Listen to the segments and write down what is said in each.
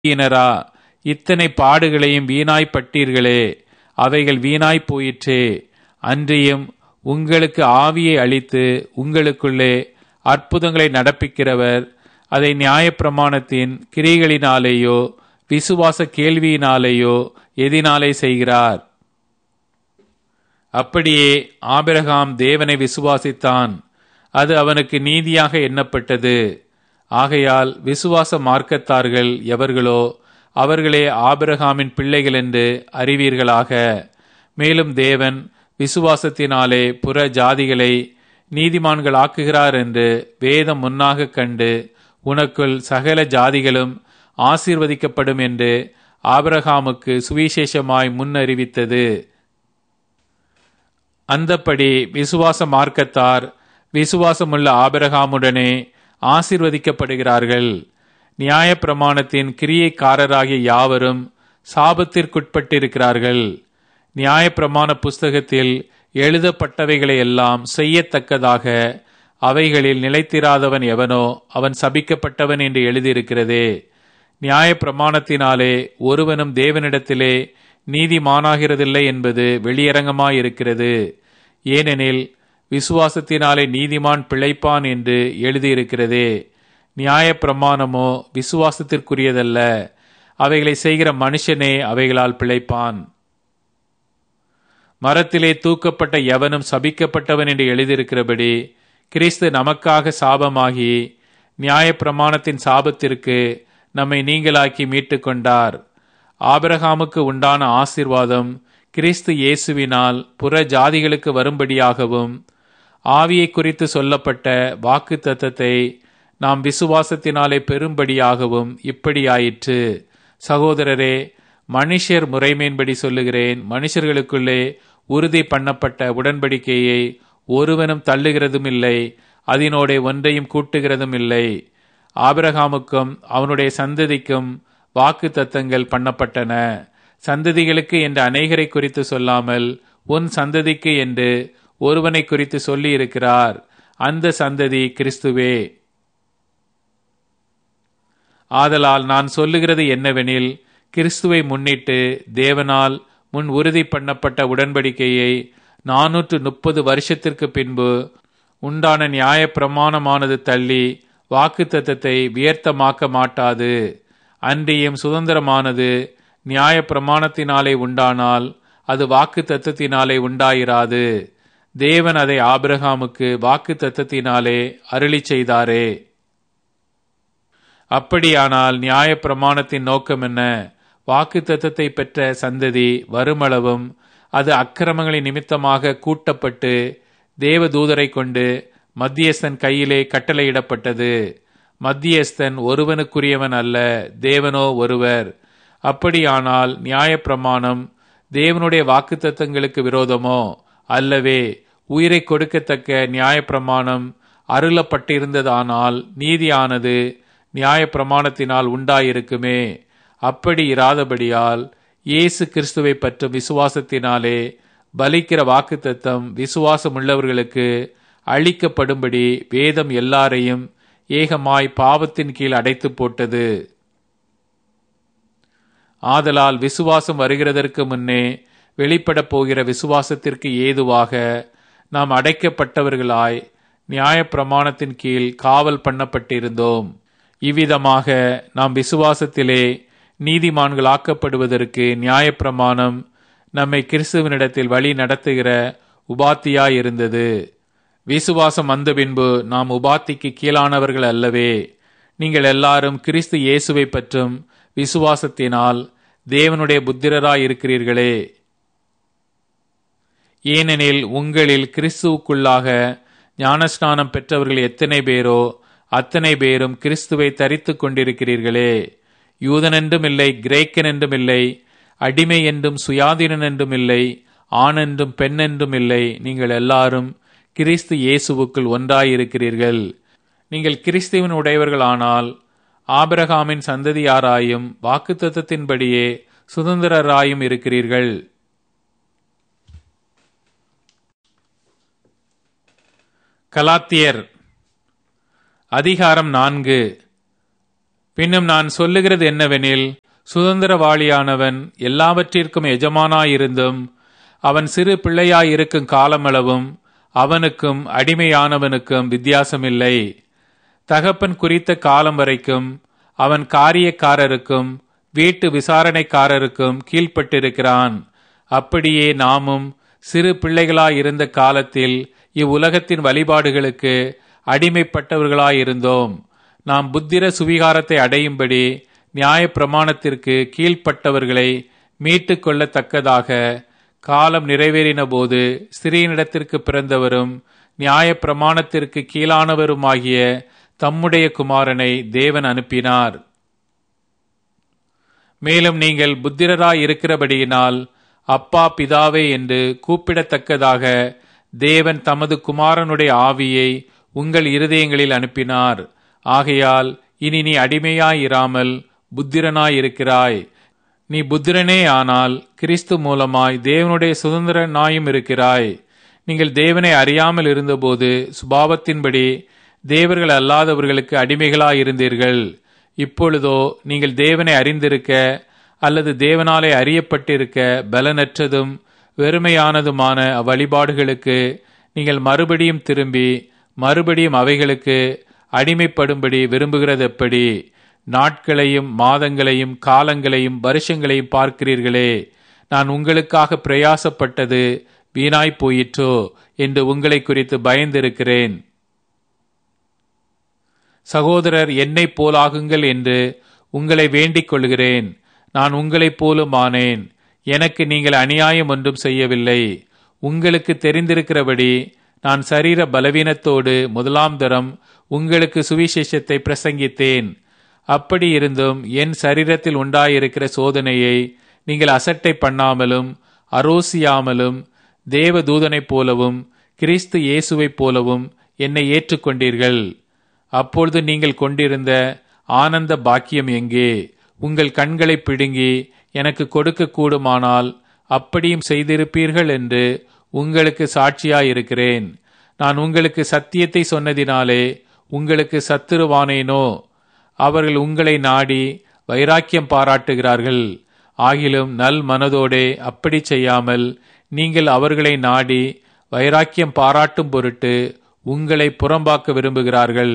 யினரா, இத்தனை பாடுகளையும் வீணாய்ப்பட்டீர்களே, அவைகள் வீணாய்ப் போயிற்றே. அன்றியும் உங்களுக்கு ஆவியை அளித்து உங்களுக்குள்ளே அற்புதங்களை நடப்பிக்கிறவர் அதை நியாயப்பிரமாணத்தின் கிரியைகளினாலேயோ விசுவாச கேள்வியினாலேயோ எதினாலே செய்கிறார்? அப்படியே ஆபிரகாம் தேவனை விசுவாசித்தான், அது அவனுக்கு நீதியாக எண்ணப்பட்டது. ஆகையால் விசுவாச மார்க்கத்தார்கள் எவர்களோ அவர்களே ஆபிரகாமின் பிள்ளைகள் என்று அறிவீர்களாக. மேலும் தேவன் விசுவாசத்தினாலே புற ஜாதிகளை நீதிமான்கள் ஆக்குகிறார் என்று வேதம் முன்னாக கண்டு, உனக்குள் சகல ஜாதிகளும் ஆசீர்வதிக்கப்படும் என்று ஆபிரகாமுக்கு சுவிசேஷமாய் முன்னறிவித்தது. அந்தப்படி விசுவாச மார்க்கத்தார் விசுவாசமுள்ள ஆபிரகாமுடனே ஆசீர்வதிக்கப்படுகிறார்கள். நியாயப்பிரமாணத்தின் கிரியைக்காரராகிய யாவரும் சாபத்திற்குட்பட்டிருக்கிறார்கள். நியாயப்பிரமாண புஸ்தகத்தில் எழுதப்பட்டவைகளை எல்லாம் செய்யத்தக்கதாக அவைகளில் நிலைத்திராதவன் எவனோ அவன் சபிக்கப்பட்டவன் என்று எழுதியிருக்கிறதே. நியாயப்பிரமாணத்தினாலே ஒருவனும் தேவனிடத்திலே நீதிமானாகிறதில்லை என்பது வெளியரங்கமாயிருக்கிறது. ஏனெனில் விசுவாசத்தினாலே நீதிமான் பிழைப்பான் என்று எழுதியிருக்கிறதே. நியாயப்பிரமாணமோ விசுவாசத்திற்குரியதல்ல, அவைகளை செய்கிற மனுஷனே அவைகளால் பிழைப்பான். மரத்திலே தூக்கப்பட்ட எவனும் சபிக்கப்பட்டவன் என்று எழுதியிருக்கிறபடி கிறிஸ்து நமக்காக சாபமாகி நியாயப்பிரமாணத்தின் சாபத்திற்கு நம்மை நீங்களாக்கி மீட்டு கொண்டார். ஆபிரகாமுக்கு உண்டான ஆசீர்வாதம் கிறிஸ்து இயேசுவினால் புற ஜாதிகளுக்கு வரும்படியாகவும், ஆவியை குறித்து சொல்லப்பட்ட வாக்கு தத்தத்தை நாம் விசுவாசத்தினாலே பெறும்படியாகவும் இப்படியாயிற்று. சகோதரரே, மனுஷர் முறைமையின்படி சொல்லுகிறேன், மனுஷர்களுக்குள்ளே உறுதி பண்ணப்பட்ட உடன்படிக்கையை ஒருவனும் தள்ளுகிறதும் இல்லை, அதனோட ஒன்றையும் கூட்டுகிறதும் இல்லை. ஆபிரகாமுக்கும் அவனுடைய சந்ததிக்கும் வாக்கு தத்தங்கள் பண்ணப்பட்டன. சந்ததிகளுக்கு என்று அநேகரை குறித்து சொல்லாமல் உன் சந்ததிக்கு என்று ஒருவனை குறித்து சொல்லி இருக்கிறார். அந்த சந்ததி கிறிஸ்துவே. ஆதலால் நான் சொல்லுகிறது என்னவெனில், கிறிஸ்துவை முன்னிட்டு தேவனால் முன் உறுதி பண்ணப்பட்ட உடன்படிக்கையை 430 வருஷத்திற்கு பின்பு உண்டான நியாய பிரமாணமானது தள்ளி வாக்கு தத்தத்தை வியர்த்தமாக்க மாட்டாது. அன்றியும் சுதந்திரமானது நியாய பிரமாணத்தினாலே உண்டானால் அது வாக்கு தத்தத்தினாலே உண்டாயிராது. தேவன் அதை ஆபிரகாமுக்கு வாக்கு தத்தத்தினாலே அருளி செய்தாரே. அப்படியானால் நியாய பிரமாணத்தின் நோக்கம் என்ன? வாக்கு தத்தத்தை பெற்ற சந்ததி வருமளவும் அது அக்கிரமங்களின் நிமித்தமாக கூட்டப்பட்டு தேவதூதரை கொண்டு மத்தியஸ்தன் கையிலே கட்டளையிடப்பட்டது. மத்தியஸ்தன் ஒருவனுக்குரியவன் அல்ல, தேவனோ ஒருவர். அப்படியானால் நியாயப்பிரமாணம் தேவனுடைய வாக்குத்தத்தங்களுக்கு விரோதமோ? அல்லவே. உயிரை கொடுக்கத்தக்க நியாயப்பிரமாணம் அருளப்பட்டிருந்ததானால் நீதியானது நியாயப்பிரமாணத்தினால் உண்டாயிருக்குமே. அப்படி இராதபடியால் இயேசு கிறிஸ்துவை பற்றும் விசுவாசத்தினாலே பலிக்கிற வாக்குத்தத்தம் விசுவாசமுள்ளவர்களுக்கு அளிக்கப்படும்படி வேதம் எல்லாரையும் ஏகமாய் பாவத்தின் கீழ் அடைத்து போட்டது. ஆதலால் விசுவாசம் வருகிறதற்கு முன்னே வெளிப்பட போகிற விசுவாசத்திற்கு ஏதுவாக நாம் அடைக்கப்பட்டவர்களாய் நியாயப்பிரமாணத்தின் கீழ் காவல் பண்ணப்பட்டிருந்தோம். இவ்விதமாக நாம் விசுவாசத்திலே நீதிமான்களாக்கப்படுவதற்கு நியாயப்பிரமாணம் நம்மை கிறிஸ்துவனிடத்தில் வழி நடத்துகிற உபாத்தியாயிருந்தது. விசுவாசம் வந்த பின்பு நாம் உபாத்திக்கு கீழானவர்கள் அல்லவே. நீங்கள் எல்லாரும் கிறிஸ்து இயேசுவை பற்றும் விசுவாசத்தினால் தேவனுடைய புத்திரராயிருக்கிறீர்களே. ஏனெனில் உங்களில் கிறிஸ்துவுக்குள்ளாக ஞானஸ்நானம் பெற்றவர்கள் எத்தனை பேரோ அத்தனை பேரும் கிறிஸ்துவை தரித்து கொண்டிருக்கிறீர்களே. யூதனென்றும் இல்லை, கிரேக்கன் என்றும் இல்லை, அடிமை என்றும் சுயாதீனன் என்றும் இல்லை, ஆணென்றும் பெண்ணென்றும் இல்லை, நீங்கள் எல்லாரும் கிறிஸ்து இயேசுவுக்குள் ஒன்றாயிருக்கிறீர்கள். நீங்கள் கிறிஸ்துவின் உடையவர்களானால் ஆபிரகாமின் சந்ததியாராயும் வாக்குத்தத்தத்தின்படியே சுதந்திரராயும் இருக்கிறீர்கள். கலாத்தியர் அதிகாரம் 4. பின்னும் நான் சொல்லுகிறது என்னவெனில், சுதந்திரவாளியானவன் எல்லாவற்றிற்கும் எஜமானாயிருந்தும் அவன் சிறு பிள்ளையாயிருக்கும் காலமளவும் அவனுக்கும் அடிமையானவனுக்கும் வித்தியாசமில்லை. தகப்பன் குறித்த காலம் வரைக்கும் அவன் காரியக்காரருக்கும் வீட்டு விசாரணைக்காரருக்கும் கீழ்ப்பட்டிருக்கிறான். அப்படியே நாமும் சிறு பிள்ளைகளாயிருந்த காலத்தில் இவ்வுலகத்தின் வழிபாடுகளுக்கு அடிமைப்பட்டவர்களாயிருந்தோம். நாம் புத்திர சுவிகாரத்தை அடையும்படி நியாயப்பிரமாணத்திற்கு கீழ்ப்பட்டவர்களை மீட்டு கொள்ளத்தக்கதாக காலம் நிறைவேறின போது ஸ்திரீனிடத்திற்கு பிறந்தவரும் நியாயப்பிரமாணத்திற்கு கீழானவருமாகிய தம்முடைய குமாரனை தேவன் அனுப்பினார். மேலும் நீங்கள் புத்திரராய் இருக்கிறபடியினால் அப்பா பிதாவே என்று கூப்பிடத்தக்கதாக தேவன் தமது குமாரனுடைய ஆவியை உங்கள் இருதயங்களில் அனுப்பினார். ஆகையால் இனி நீ அடிமையாயிராமல் புத்திரனாயிருக்கிறாய். நீ புத்திரனே ஆனால் கிறிஸ்து மூலமாய் தேவனுடைய சுதந்திரனாயும் இருக்கிறாய். நீங்கள் தேவனை அறியாமல் இருந்தபோது சுபாவத்தின்படி தேவர்கள் அல்லாதவர்களுக்கு அடிமைகளாயிருந்தீர்கள். இப்பொழுதோ நீங்கள் தேவனை அறிந்திருக்க அல்லது தேவனாலே அறியப்பட்டிருக்க பலனற்றதும் வெறுமையானதுமான அவ்வழிபாடுகளுக்கு நீங்கள் மறுபடியும் திரும்பி மறுபடியும் அவைகளுக்கு அடிமைப்படும்படி விரும்புகிறது எப்படி? நாட்களையும் மாதங்களையும் காலங்களையும் வருஷங்களையும் பார்க்கிறீர்களே. நான் உங்களுக்காக பிரயாசப்பட்டது வீணாய் போயிற்றோ என்று உங்களை குறித்து பயந்திருக்கிறேன். சகோதரர், என்னை போலாகுங்கள் என்று உங்களை வேண்டிக் கொள்கிறேன். நான் உங்களைப் போலும் ஆனேன். எனக்கு நீங்கள் அநியாயம் ஒன்றும் செய்யவில்லை. உங்களுக்கு தெரிந்திருக்கிறபடி நான் சரீர பலவீனத்தோடு முதலாம் தரம் உங்களுக்கு சுவிசேஷத்தை பிரசங்கித்தேன். அப்படி இருந்தும் என் சரீரத்தில் உண்டாயிருக்கிற சோதனையை நீங்கள் அசட்டை பண்ணாமலும் அரோசியாமலும் தேவ தூதனைப் போலவும் கிறிஸ்து இயேசுவைப் போலவும் என்னை ஏற்றுக்கொண்டீர்கள். அப்பொழுது நீங்கள் கொண்டிருந்த ஆனந்த பாக்கியம் எங்கே? உங்கள் கண்களை பிடுங்கி எனக்கு கொடுக்க கூடுமானால் அப்படியும் செய்திருப்பீர்கள் என்று உங்களுக்கு சாட்சியாயிருக்கிறேன். நான் உங்களுக்கு சத்தியத்தை சொன்னதினாலே உங்களுக்கு சத்துருவானேனோ? அவர்கள் உங்களை நாடி வைராக்கியம் பாராட்டுகிறார்கள். ஆகிலும் நல் மனதோடே அப்படி செய்யாமல் நீங்கள் அவர்களை நாடி வைராக்கியம் பாராட்டும் பொருட்டு உங்களை புறம்பாக்க விரும்புகிறார்கள்.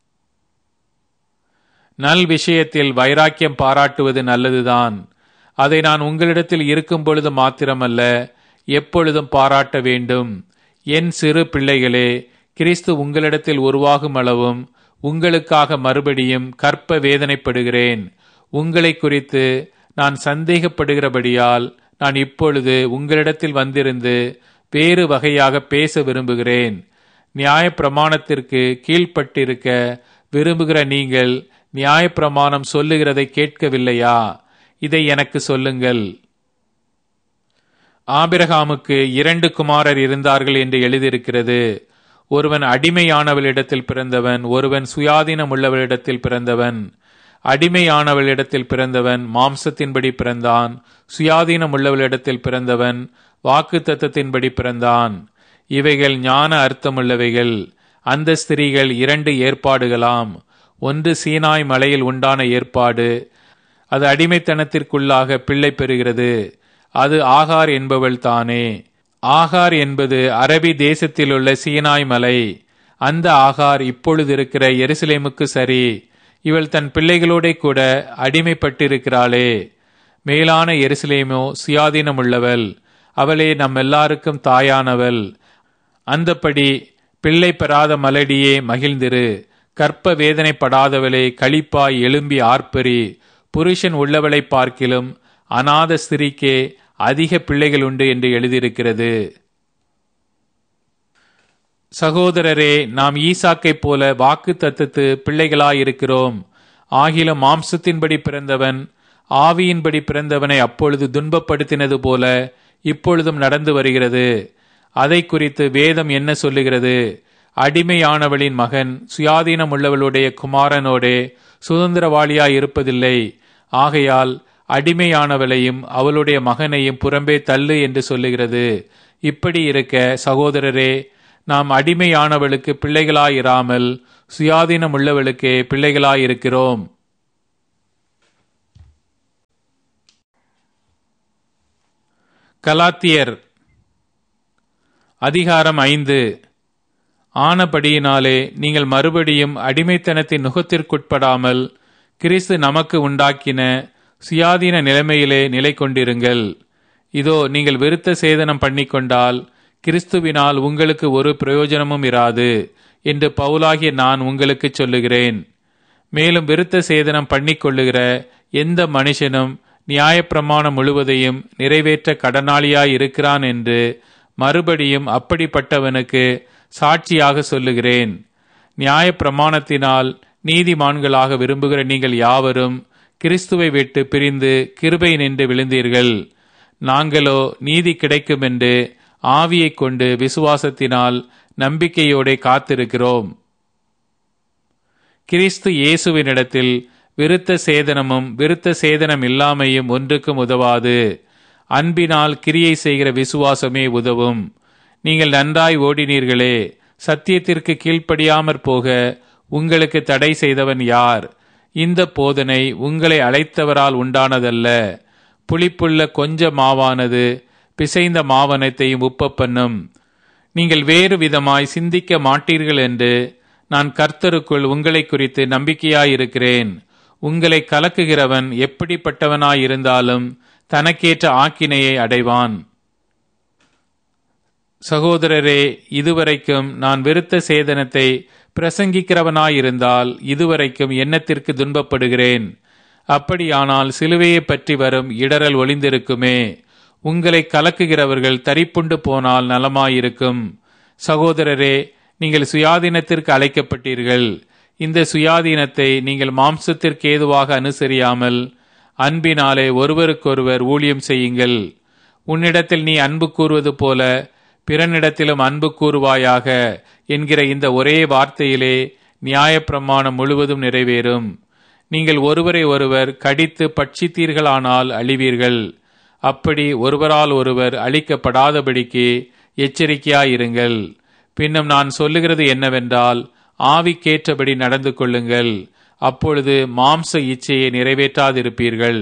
நல் விஷயத்தில் வைராக்கியம் பாராட்டுவது நல்லதுதான். அதை நான் உங்களிடத்தில் இருக்கும் பொழுது மாத்திரமல்ல, எப்பொழுதும் பாராட்ட வேண்டும். என் சிறு பிள்ளைகளே, கிறிஸ்து உங்களிடத்தில் உருவாகும் அளவும் உங்களுக்காக மறுபடியும் கற்ப வேதனைப்படுகிறேன். உங்களை குறித்து நான் சந்தேகப்படுகிறபடியால் நான் இப்பொழுது உங்களிடத்தில் வந்திருந்து வேறு வகையாக பேச விரும்புகிறேன். நியாயப்பிரமாணத்திற்கு கீழ்ப்பட்டிருக்க விரும்புகிற நீங்கள் நியாயப்பிரமாணம் சொல்லுகிறதை கேட்கவில்லையா? இதை எனக்கு சொல்லுங்கள். ஆபிரகாமுக்கு 2 குமாரர் இருந்தார்கள் என்று எழுதியிருக்கிறது. ஒருவன் அடிமையானவளிடத்தில் பிறந்தவன், ஒருவன் சுயாதீனம் உள்ளவளிடத்தில் பிறந்தவன். அடிமையானவளிடத்தில் பிறந்தவன் மாம்சத்தின்படி பிறந்தான். சுயாதீனம் உள்ளவளிடத்தில் பிறந்தவன் வாக்குத்தத்தத்தின்படி பிறந்தான். இவைகள் ஞான அர்த்தமுள்ளவைகள். அந்த ஸ்திரீகள் 2 ஏற்பாடுகளாம். ஒன்று சீனாய் மலையில் உண்டான ஏற்பாடு. அது அடிமைத்தனத்திற்குள்ளாக பிள்ளை பெறுகிறது. அது ஆகார் என்பவள் தானே. ஆகார் என்பது அரபி தேசத்திலுள்ள சீனாய் மலை. அந்த ஆகார் இப்பொழுது இருக்கிற எருசலேமுக்கு சரி. இவள் தன் பிள்ளைகளோட கூட அடிமைப்பட்டிருக்கிறாளே. மேலான எருசலேமோ சுயாதீனம் உள்ளவள். அவளே நம் எல்லாருக்கும் தாயானவள். அந்தப்படி பிள்ளை பெறாத மலடியே மகிழ்ந்திரு. கற்ப வேதனைப்படாதவளே களிப்பாய் எழும்பி ஆர்ப்பரி. புருஷன் உள்ளவளை பார்க்கிலும் அநாத ஸ்திரீக்கே அதிக பிள்ளைகள் உண்டு என்று எழுதியிருக்கிறது. சகோதரரே, நாம் ஈசாக்கைப் போல வாக்கு தத்தத்து பிள்ளைகளாயிருக்கிறோம். ஆகிலும் மாம்சத்தின்படி பிறந்தவன் ஆவியின்படி பிறந்தவனை அப்பொழுது துன்பப்படுத்தினது போல இப்பொழுதும் நடந்து வருகிறது. அதை குறித்து வேதம் என்ன சொல்லுகிறது? அடிமையானவளின் மகன் சுயாதீனம் உள்ளவளுடைய குமாரனோடே சுதந்திரவாளியாய் இருப்பதில்லை. ஆகையால் அடிமையானவளையும் அவளுடைய மகனையும் புறம்பே தள்ளு என்று சொல்லுகிறது. இப்படி இருக்க சகோதரரே, நாம் அடிமையானவளுக்கு பிள்ளைகளாயிராமல் சுயாதீனம் உள்ளவளுக்கே பிள்ளைகளாயிருக்கிறோம். கலாத்தியர் அதிகாரம் 5. ஆனபடியினாலே நீங்கள் மறுபடியும் அடிமைத்தனத்தின் நுகத்திற்குட்படாமல் கிறிஸ்து நமக்கு உண்டாக்கின சுயாதீன நிலைமையிலே நிலை கொண்டிருங்கள். இதோ நீங்கள் விருத்த சேதனம் பண்ணிக்கொண்டால் கிறிஸ்துவினால் உங்களுக்கு ஒரு பிரயோஜனமும் இராது என்று பவுலாகிய நான் உங்களுக்கு சொல்லுகிறேன். மேலும் விருத்த சேதனம் பண்ணிக்கொள்ளுகிற எந்த மனுஷனும் நியாயப்பிரமாணம் முழுவதையும் நிறைவேற்ற கடனாளியாய் இருக்கிறான் என்று மறுபடியும் அப்படிப்பட்டவனுக்கு சாட்சியாக சொல்லுகிறேன். நியாயப்பிரமாணத்தினால் நீதிமான்களாக விரும்புகிற நீங்கள் யாவரும் கிறிஸ்துவை விட்டு பிரிந்து கிருபை நின்று விழுந்தீர்கள். நாங்களோ நீதி கிடைக்கும் என்று ஆவியைக் கொண்டு விசுவாசத்தினால் நம்பிக்கையோடு காத்திருக்கிறோம். கிறிஸ்து இயேசுவினிடத்தில் விருத்த சேதனமும் விருத்த சேதனம் இல்லாமையும் ஒன்றுக்கும் உதவாது. அன்பினால் கிரியை செய்கிற விசுவாசமே உதவும். நீங்கள் நன்றாய் ஓடினீர்களே, சத்தியத்திற்கு கீழ்ப்படியாமற் போக உங்களுக்கு தடை செய்தவன் யார்? இந்த போதனை உங்களை அழைத்தவரால் உண்டானதல்ல. புளிப்புள்ள கொஞ்ச மாவானது பிசைந்த மாவனத்தையும் உப்பப்பண்ணும். நீங்கள் வேறு விதமாய் சிந்திக்க மாட்டீர்கள் என்று நான் கர்த்தருக்குள் உங்களை குறித்து நம்பிக்கையாயிருக்கிறேன். உங்களை கலக்குகிறவன் எப்படிப்பட்டவனாயிருந்தாலும் தனக்கேற்ற ஆக்கினையை அடைவான். சகோதரரே, இதுவரைக்கும் நான் விருத்த சேதனத்தை பிரசங்கிக்கிறவனாயிருந்தால் இதுவரைக்கும் எண்ணத்திற்கு துன்பப்படுகிறேன். அப்படியானால் சிலுவையை பற்றி வரும் இடரல் ஒளிந்திருக்குமே. உங்களை கலக்குகிறவர்கள் தரிப்புண்டு போனால் நலமாயிருக்கும். சகோதரரே, நீங்கள் சுயாதீனத்திற்கு அழைக்கப்பட்டீர்கள். இந்த சுயாதீனத்தை நீங்கள் மாம்சத்திற்கு ஏதுவாக அனுசரியாமல் அன்பினாலே ஒருவருக்கொருவர் ஊழியம் செய்யுங்கள். உன்னிடத்தில் நீ அன்பு கூறுவது போல பிறனிடத்திலும் அன்பு கூறுவாயாக என்கிற இந்த ஒரே வார்த்தையிலே நியாயப்பிரமாணம் முழுவதும் நிறைவேறும். நீங்கள் ஒருவரை ஒருவர் கடித்து பட்சித்தீர்களானால் அழிவீர்கள். அப்படி ஒருவரால் ஒருவர் அழிக்கப்படாதபடிக்கு எச்சரிக்கையாயிருங்கள். பின்னும் நான் சொல்லுகிறது என்னவென்றால், ஆவிக்கேற்றபடி நடந்து கொள்ளுங்கள். அப்பொழுது மாம்ச இச்சையை நிறைவேற்றாதிருப்பீர்கள்.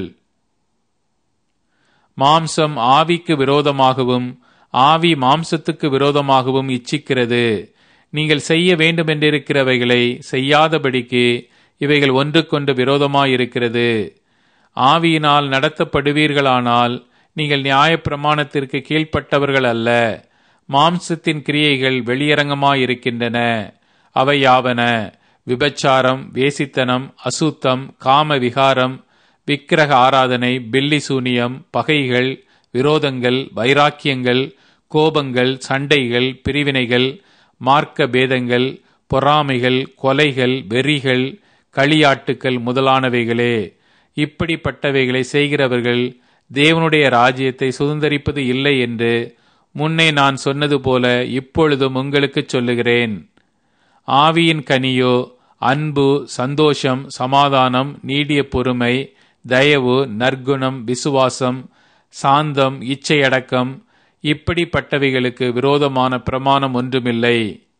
மாம்சம் ஆவிக்கு விரோதமாகவும் ஆவி மாம்சத்துக்கு விரோதமாகவும் இச்சிக்கிறது. நீங்கள் செய்ய வேண்டுமென்றிருக்கிறவைகளை செய்யாதபடிக்கு இவைகள் ஒன்றுக்கொன்று விரோதமாயிருக்கிறது. ஆவியினால் நடத்தப்படுவீர்களானால் நீங்கள் நியாயப்பிரமாணத்திற்கு கீழ்ப்பட்டவர்கள் அல்ல. மாம்சத்தின் கிரியைகள் வெளியரங்கமாயிருக்கின்றன. அவை யாவன: விபச்சாரம், வேசித்தனம், அசுத்தம், காம விகாரம், விக்கிரக ஆராதனை, பில்லி சூனியம், பகைகள், விரோதங்கள், வைராக்கியங்கள், கோபங்கள், சண்டைகள், பிரிவினைகள், மார்க்க பேதங்கள், பொறாமைகள், கொலைகள், வெறிகள், களியாட்டுக்கள் முதலானவைகளே. இப்படிப்பட்டவைகளை செய்கிறவர்கள் தேவனுடைய ராஜ்யத்தை சுதந்தரிப்பது இல்லை என்று முன்னே நான் சொன்னது போல இப்பொழுதும் உங்களுக்கு சொல்லுகிறேன். ஆவியின் கனியோ அன்பு, சந்தோஷம், சமாதானம், நீடிய பொறுமை, தயவு, நற்குணம், விசுவாசம், சாந்தம், இச்சையடக்கம். இப்படிப்பட்டவைகளுக்கு விரோதமான பிரமாணம் ஒன்றுமில்லை.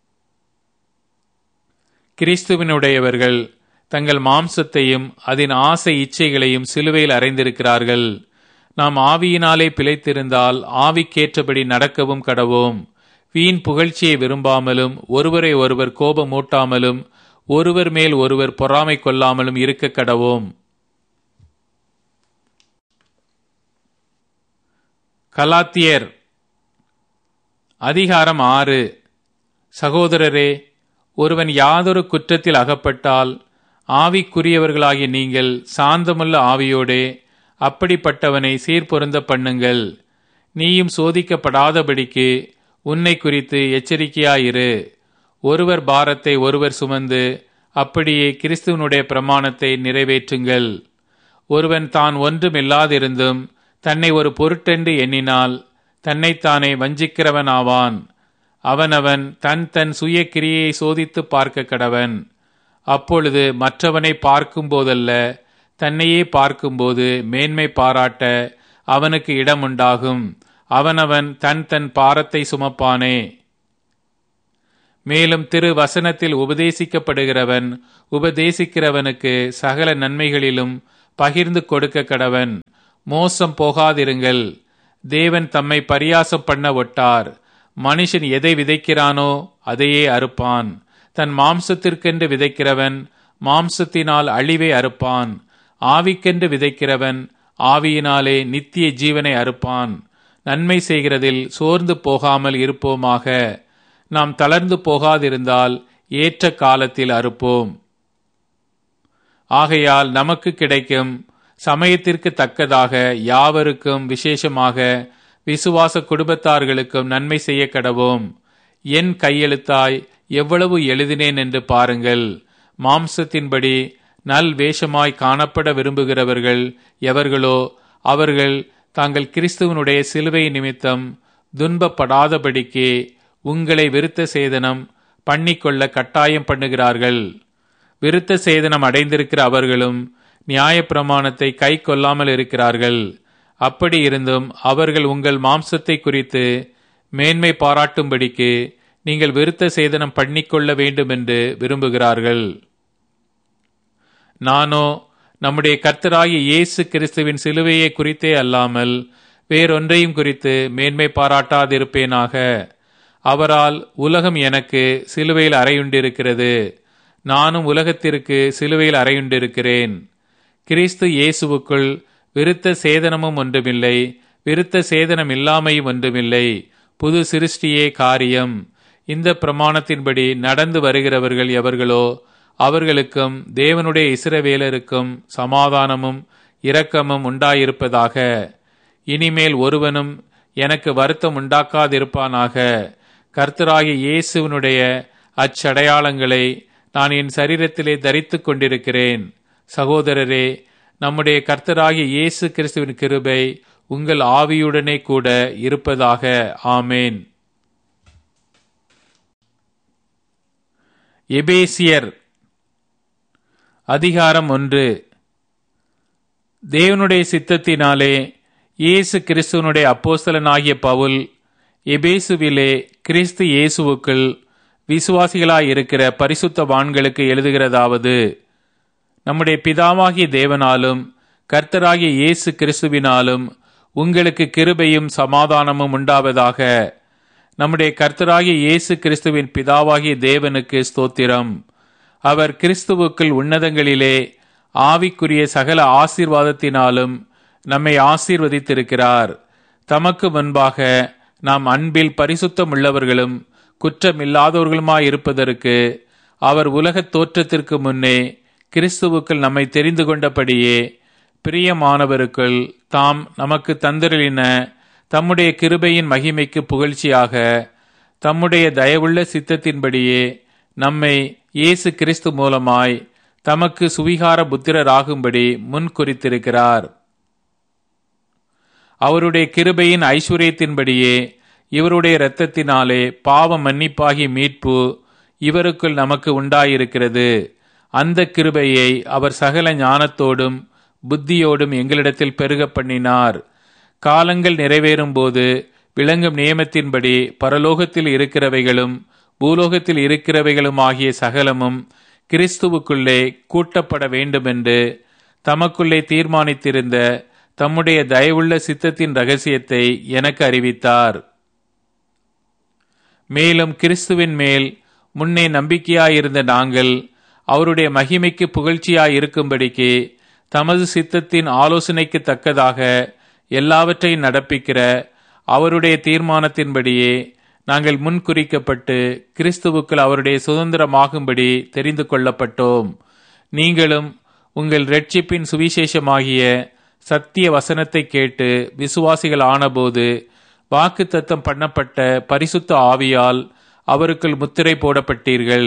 கிறிஸ்துவினுடையவர்கள் தங்கள் மாம்சத்தையும் அதன் ஆசை இச்சைகளையும் சிலுவையில் அறைந்திருக்கிறார்கள். நாம் ஆவியினாலே பிழைத்திருந்தால் ஆவிக்கேற்றபடி நடக்கவும் கடவோம். வீண் புகழ்ச்சியை விரும்பாமலும் ஒருவரை ஒருவர் கோபமூட்டாமலும் ஒருவர் மேல் ஒருவர் பொறாமை கொள்ளாமலும் இருக்க கடவோம். கலாத்தியர் அதிகாரம் 6. சகோதரரே, ஒருவன் யாதொரு குற்றத்தில் அகப்பட்டால் ஆவிக்குரியவர்களாகிய நீங்கள் சாந்தமுள்ள ஆவியோடே அப்படிப்பட்டவனை சீர்பொருந்த பண்ணுங்கள். நீயும் சோதிக்கப்படாதபடிக்கு உன்னை குறித்து எச்சரிக்கையாயிரு. ஒருவர் பாரத்தை ஒருவர் சுமந்து அப்படியே கிறிஸ்துவனுடைய பிரமாணத்தை நிறைவேற்றுங்கள். ஒருவன் தான் ஒன்றுமில்லாதிருந்தும் தன்னை ஒரு பொருட்டென்று எண்ணினால் தன்னைத்தானே வஞ்சிக்கிறவன் ஆவான். அவனவன் தன் தன் சுய கிரியையை சோதித்து பார்க்க கடவன். அப்பொழுது மற்றவனை பார்க்கும் போதல்ல, தன்னையே பார்க்கும்போது மேன்மை பாராட்ட அவனுக்கு இடம் உண்டாகும். அவனவன் தன் தன் பாரத்தை சுமப்பானே. மேலும் திரு வசனத்தில் உபதேசிக்கப்படுகிறவன் உபதேசிக்கிறவனுக்கு சகல நன்மைகளிலும் பகிர்ந்து கொடுக்க கடவன். மோசம் போகாதிருங்கள். தேவன் தம்மை பரியாசம் பண்ண ஒட்டார். மனுஷன் எதை விதைக்கிறானோ அதையே அறுப்பான். தன் மாம்சத்திற்கென்று விதைக்கிறவன் மாம்சத்தினால் அழிவை அறுப்பான். ஆவிக்கென்று விதைக்கிறவன் ஆவியினாலே நித்திய ஜீவனை அறுப்பான். நன்மை செய்கிறதில் சோர்ந்து போகாமல் இருப்போமாக. நாம் தளர்ந்து போகாதிருந்தால் ஏற்ற காலத்தில் அறுப்போம். ஆகையால் நமக்கு கிடைக்கும் சமயத்திற்கு தக்கதாக யாவருக்கும், விசேஷமாக விசுவாச குடும்பத்தார்களுக்கும் நன்மை செய்ய கடவோம். என் கையெழுத்தாய் எவ்வளவு எழுதினேன் என்று பாருங்கள். மாம்சத்தின்படி நல் வேஷமாய் காணப்பட விரும்புகிறவர்கள் எவர்களோ அவர்கள் தாங்கள் கிறிஸ்துவனுடைய சிலுவை நிமித்தம் துன்பப்படாதபடிக்கு உங்களை விருத்த சேதனம் பண்ணிக்கொள்ள கட்டாயம் பண்ணுகிறார்கள். விருத்த சேதனம் அடைந்திருக்கிற அவர்களும் நியாயப்பிரமாணத்தை கை கொள்ளாமல் இருக்கிறார்கள். அப்படி இருந்தும் அவர்கள் உங்கள் மாம்சத்தை குறித்து மேன்மை பாராட்டும்படிக்கு நீங்கள் விருத்த சேதனம் பண்ணிக்கொள்ள வேண்டும் என்று விரும்புகிறார்கள். நானோ நம்முடைய கர்த்தராகிய இயேசு கிறிஸ்துவின் சிலுவையை குறித்தே அல்லாமல் வேறொன்றையும் குறித்து மேன்மை பாராட்டாதிருப்பேனாக. அவரால் உலகம் எனக்கு சிலுவையில் அறையுண்டிருக்கிறது, நானும் உலகத்திற்கு சிலுவையில் அறையுண்டிருக்கிறேன். கிறிஸ்து இயேசுவுக்குள் விருத்த சேதனமும் ஒன்றுமில்லை, விருத்த சேதனம் இல்லாமையும் ஒன்றுமில்லை, புது சிருஷ்டியே காரியம். இந்த பிரமாணத்தின்படி நடந்து வருகிறவர்கள் எவர்களோ அவர்களுக்கும் தேவனுடைய இஸ்ரவேலருக்கும் சமாதானமும் இரக்கமும் உண்டாயிருப்பதாக. இனிமேல் ஒருவனும் எனக்கு வருத்தம் உண்டாக்காதிருப்பானாக. கர்த்தராகிய இயேசுவினுடைய அச்சடையாளங்களை நான் என் சரீரத்திலே தரித்துக் கொண்டிருக்கிறேன். சகோதரரே, நம்முடைய கர்த்தராகிய இயேசு கிறிஸ்துவின் கிருபை உங்கள் ஆவியுடனே கூட இருப்பதாக. ஆமேன். எபேசியர் அதிகாரம் 1. தேவனுடைய சித்தத்தினாலே இயேசு கிறிஸ்துவனுடைய அப்போஸ்தலனாகிய பவுல் எபேசுவிலே கிறிஸ்து இயேசுவுக்குள் விசுவாசிகளாயிருக்கிற பரிசுத்தவான்களுக்கு எழுதுகிறதாவது: நம்முடைய பிதாவாகிய தேவனாலும் கர்த்தராகிய இயேசு கிறிஸ்துவினாலும் உங்களுக்கு கிருபையும் சமாதானமும் உண்டாவதாக. நம்முடைய கர்த்தராகிய இயேசு கிறிஸ்துவின் பிதாவாகிய தேவனுக்கு ஸ்தோத்திரம். அவர் கிறிஸ்துவுக்குள் உன்னதங்களிலே ஆவிக்குரிய சகல ஆசீர்வாதத்தினாலும் நம்மை ஆசீர்வதித்திருக்கிறார். தமக்கு முன்பாக நாம் அன்பில் பரிசுத்தம் உள்ளவர்களும் குற்றமில்லாதவர்களுமாயிருப்பதற்கு அவர் உலகத் தோற்றத்திற்கு முன்னே கிறிஸ்துவுக்குள் நம்மை தெரிந்து கொண்டபடியே பிரியமானவருக்குள் தாம் நமக்கு தந்தருளின தம்முடைய கிருபையின் மகிமைக்கு புகழ்ச்சியாக தம்முடைய தயவுள்ள சித்தத்தின்படியே நம்மை இயேசு கிறிஸ்து மூலமாய் தமக்கு சுவிகார புத்திரராகும்படி முன் குறித்திருக்கிறார். அவருடைய கிருபையின் ஐஸ்வர்யத்தின்படியே இவருடைய இரத்தத்தினாலே பாவ மன்னிப்பாகி மீட்பு இவருக்குள் நமக்கு உண்டாயிருக்கிறது. அந்த கிருபையை அவர் சகல ஞானத்தோடும் புத்தியோடும் எங்களிடத்தில் பெருக பண்ணினார். காலங்கள் நிறைவேறும் போது விளங்கும் நியமத்தின்படி பரலோகத்தில் இருக்கிறவைகளும் பூலோகத்தில் இருக்கிறவைகளும் ஆகிய சகலமும் கிறிஸ்துவுக்குள்ளே கூட்டப்பட வேண்டுமென்று தமக்குள்ளே தீர்மானித்திருந்த தம்முடைய தயவுள்ள சித்தத்தின் இரகசியத்தை எனக்கு அறிவித்தார். மேலும் கிறிஸ்துவின் மேல் முன்னே நம்பிக்கையாயிருந்த நாங்கள் அவருடைய மகிமைக்கு புகழ்ச்சியாயிருக்கும்படிக்கு தமது சித்தத்தின் ஆலோசனைக்கு தக்கதாக எல்லாவற்றையும் நடப்பிக்கிற அவருடைய தீர்மானத்தின்படியே நாங்கள் முன்குறிக்கப்பட்டு கிறிஸ்துவுக்குள் அவருடைய சுதந்திரமாகும்படி தெரிந்து கொள்ளப்பட்டோம். நீங்களும் உங்கள் இரட்சிப்பின் சுவிசேஷமாகிய சத்திய வசனத்தை கேட்டு விசுவாசிகள் ஆனபோது வாக்குத்தத்தம் பண்ணப்பட்ட பரிசுத்த ஆவியால் அவருக்குள் முத்திரை போடப்பட்டீர்கள்.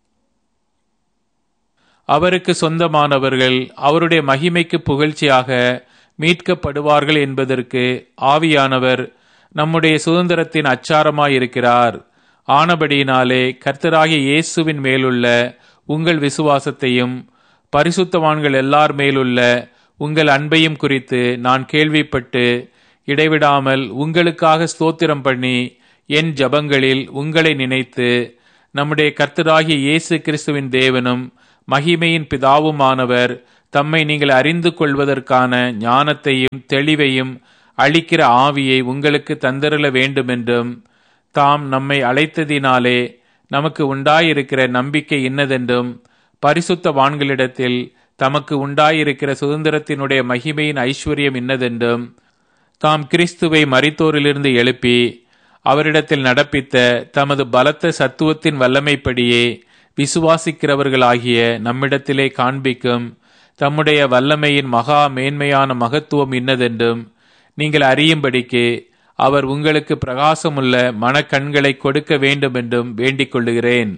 அவருக்கு சொந்தமானவர்கள் அவருடைய மகிமைக்கு புகழ்ச்சியாக மீட்கப்படுவார்கள் என்பதற்கு ஆவியானவர் நம்முடைய சுதந்திரத்தின் அச்சாரமாயிருக்கிறார். ஆனபடியினாலே கர்த்தராகிய இயேசுவின் மேலுள்ள உங்கள் விசுவாசத்தையும் பரிசுத்தவான்கள் எல்லார் மேலுள்ள உங்கள் அன்பையும் குறித்து நான் கேள்விப்பட்டு இடைவிடாமல் உங்களுக்காக ஸ்தோத்திரம் பண்ணி என் ஜபங்களில் உங்களை நினைத்து நம்முடைய கர்த்தராகிய இயேசு கிறிஸ்துவின் தேவனும் மகிமையின் பிதாவுமானவர் தம்மை நீங்கள் அறிந்து கொள்வதற்கான ஞானத்தையும் தெளிவையும் அளிக்கிற ஆவியை உங்களுக்கு தந்தருள வேண்டுமென்றும், தாம் நம்மை அழைத்ததினாலே நமக்கு உண்டாயிருக்கிற நம்பிக்கை இன்னதென்றும், பரிசுத்தவான்களிடத்தில் தமக்கு உண்டாயிருக்கிற சுதந்திரத்தினுடைய மகிமையின் ஐஸ்வர்யம் இன்னதென்றும், தாம் கிறிஸ்துவை மரித்தோரிலிருந்து எழுப்பி அவரிடத்தில் நடப்பித்த தமது பலத்த சத்துவத்தின் வல்லமைப்படியே விசுவாசிக்கிறவர்களாகிய நம்மிடத்திலே காண்பிக்கும் தம்முடைய வல்லமையின் மகா மேன்மையான மகத்துவம் இன்னதென்றும் நீங்கள் அறியும்படிக்கு அவர் உங்களுக்கு பிரகாசமுள்ள மனக்கண்களை கொடுக்க வேண்டும் என்றும் வேண்டிக் கொள்ளுகிறேன்.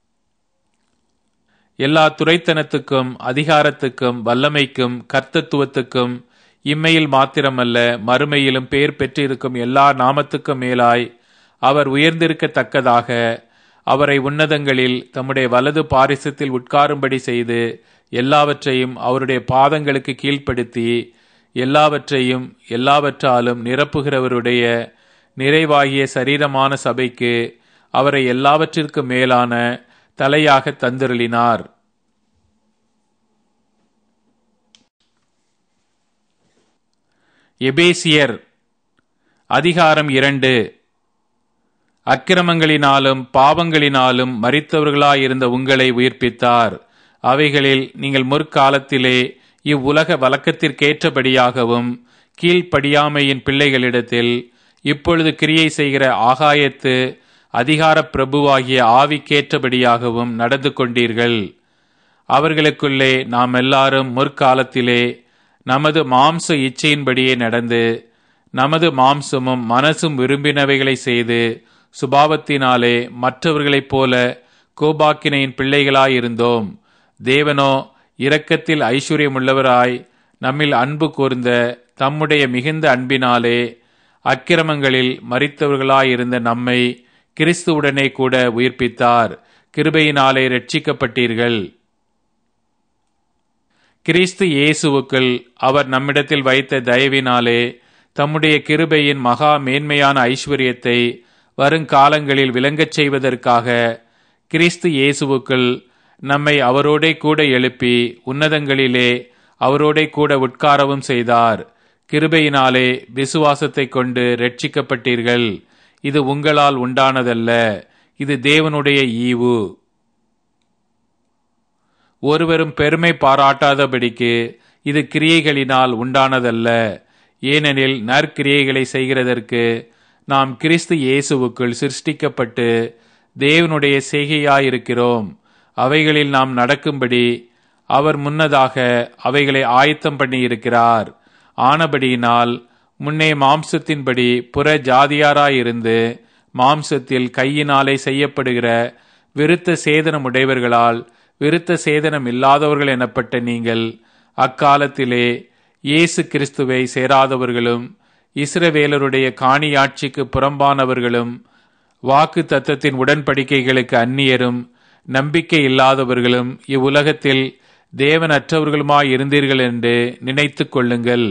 எல்லா துரைத்தனத்துக்கும் அதிகாரத்துக்கும் வல்லமைக்கும் கர்த்தத்துவத்துக்கும் இம்மையில் மாத்திரமல்ல மறுமையிலும் பேர் பெற்றிருக்கும் எல்லா நாமத்துக்கும் மேலாய் அவர் உயர்ந்திருக்கத்தக்கதாக அவரை உன்னதங்களில் தம்முடைய வலது பாரிசத்தில் உட்காரும்படி செய்து எல்லாவற்றையும் அவருடைய பாதங்களுக்கு கீழ்ப்படுத்தி எல்லாவற்றையும் எல்லாவற்றாலும் நிரப்புகிறவருடைய நிறைவாகிய சரீரமான சபைக்கு அவரை எல்லாவற்றிற்கும் மேலான தலையாக தந்தருளினார். எபேசியர் அதிகாரம் 2. அக்கிரமங்களினாலும் பாவங்களினாலும் மரித்தவர்களாயிருந்த உங்களை உயிர்ப்பித்தார். அவைகளில் நீங்கள் முற்காலத்திலே இவ்வுலக வழக்கத்திற்கேற்றபடியாகவும் கீழ்ப்படியாமையின் பிள்ளைகளிடத்தில் இப்பொழுது கிரியை செய்கிற ஆகாயத்து அதிகார பிரபுவாகிய ஆவிக்கேற்றபடியாகவும் நடந்து கொண்டீர்கள். அவர்களுக்குள்ளே நாம் எல்லாரும் முற்காலத்திலே நமது மாம்ச இச்சையின்படியே நடந்து நமது மாம்சமும் மனசும் விரும்பினவைகளை செய்து சுபாவத்தினாலே மற்றவர்களைப் போல கோபாக்கினையின் பிள்ளைகளாயிருந்தோம். தேவனோ இரக்கத்தில் ஐஸ்வர்யமுள்ளவராய் நம்மில் அன்பு கூர்ந்த தம்முடைய மிகுந்த அன்பினாலே அக்கிரமங்களில் மரித்தவர்களாயிருந்த நம்மை கிறிஸ்துவுடனே கூட உயிர்ப்பித்தார். கிருபையினாலே இரட்சிக்கப்பட்டீர்கள். கிறிஸ்து இயேசுவுக்குள் அவர் நம்மிடத்தில் வைத்த தயவினாலே தம்முடைய கிருபையின் மகா மேன்மையான ஐஸ்வர்யத்தை வருங்காலங்களில் விளங்கச் செய்வதற்காக கிறிஸ்து இயேசுவுக்குள் நம்மை அவரோடே கூட எழுப்பி உன்னதங்களிலே அவரோடே கூட உட்காரவும் செய்தார். கிருபையினாலே விசுவாசத்தை கொண்டு இரட்சிக்கப்பட்டீர்கள். இது உங்களால் உண்டானதல்ல, இது தேவனுடைய ஈவு. ஒருவரும் பெருமை பாராட்டாதபடிக்கு இது கிரியைகளினால் உண்டானதல்ல. ஏனெனில் நற்கிரியைகளை செய்கிறதற்கு நாம் கிறிஸ்து இயேசுவுக்குள் சிருஷ்டிக்கப்பட்டு தேவனுடைய செய்கையாயிருக்கிறோம். அவைகளில் நாம் நடக்கும்படி அவர் முன்னதாக அவைகளை ஆயத்தம் பண்ணி இருக்கிறார். ஆனபடியினால் முன்னே மாம்சத்தின்படி புற ஜாதியாராயிருந்து மாம்சத்தில் கையினாலே செய்யப்படுகிற விருத்த சேதனம் உடையவர்களால் விருத்த சேதனம் இல்லாதவர்கள் எனப்பட்ட நீங்கள் அக்காலத்திலே இயேசு கிறிஸ்துவை சேராதவர்களும் இஸ்ரவேலருடைய காணியாட்சிக்கு புறம்பானவர்களும் வாக்கு தத்தத்தின் உடன்படிக்கைகளுக்கு அந்நியரும் நம்பிக்கை இல்லாதவர்களும் இவ்வுலகத்தில் தேவனற்றவர்களுமாயிருந்தீர்கள் என்று நினைத்து கொள்ளுங்கள்.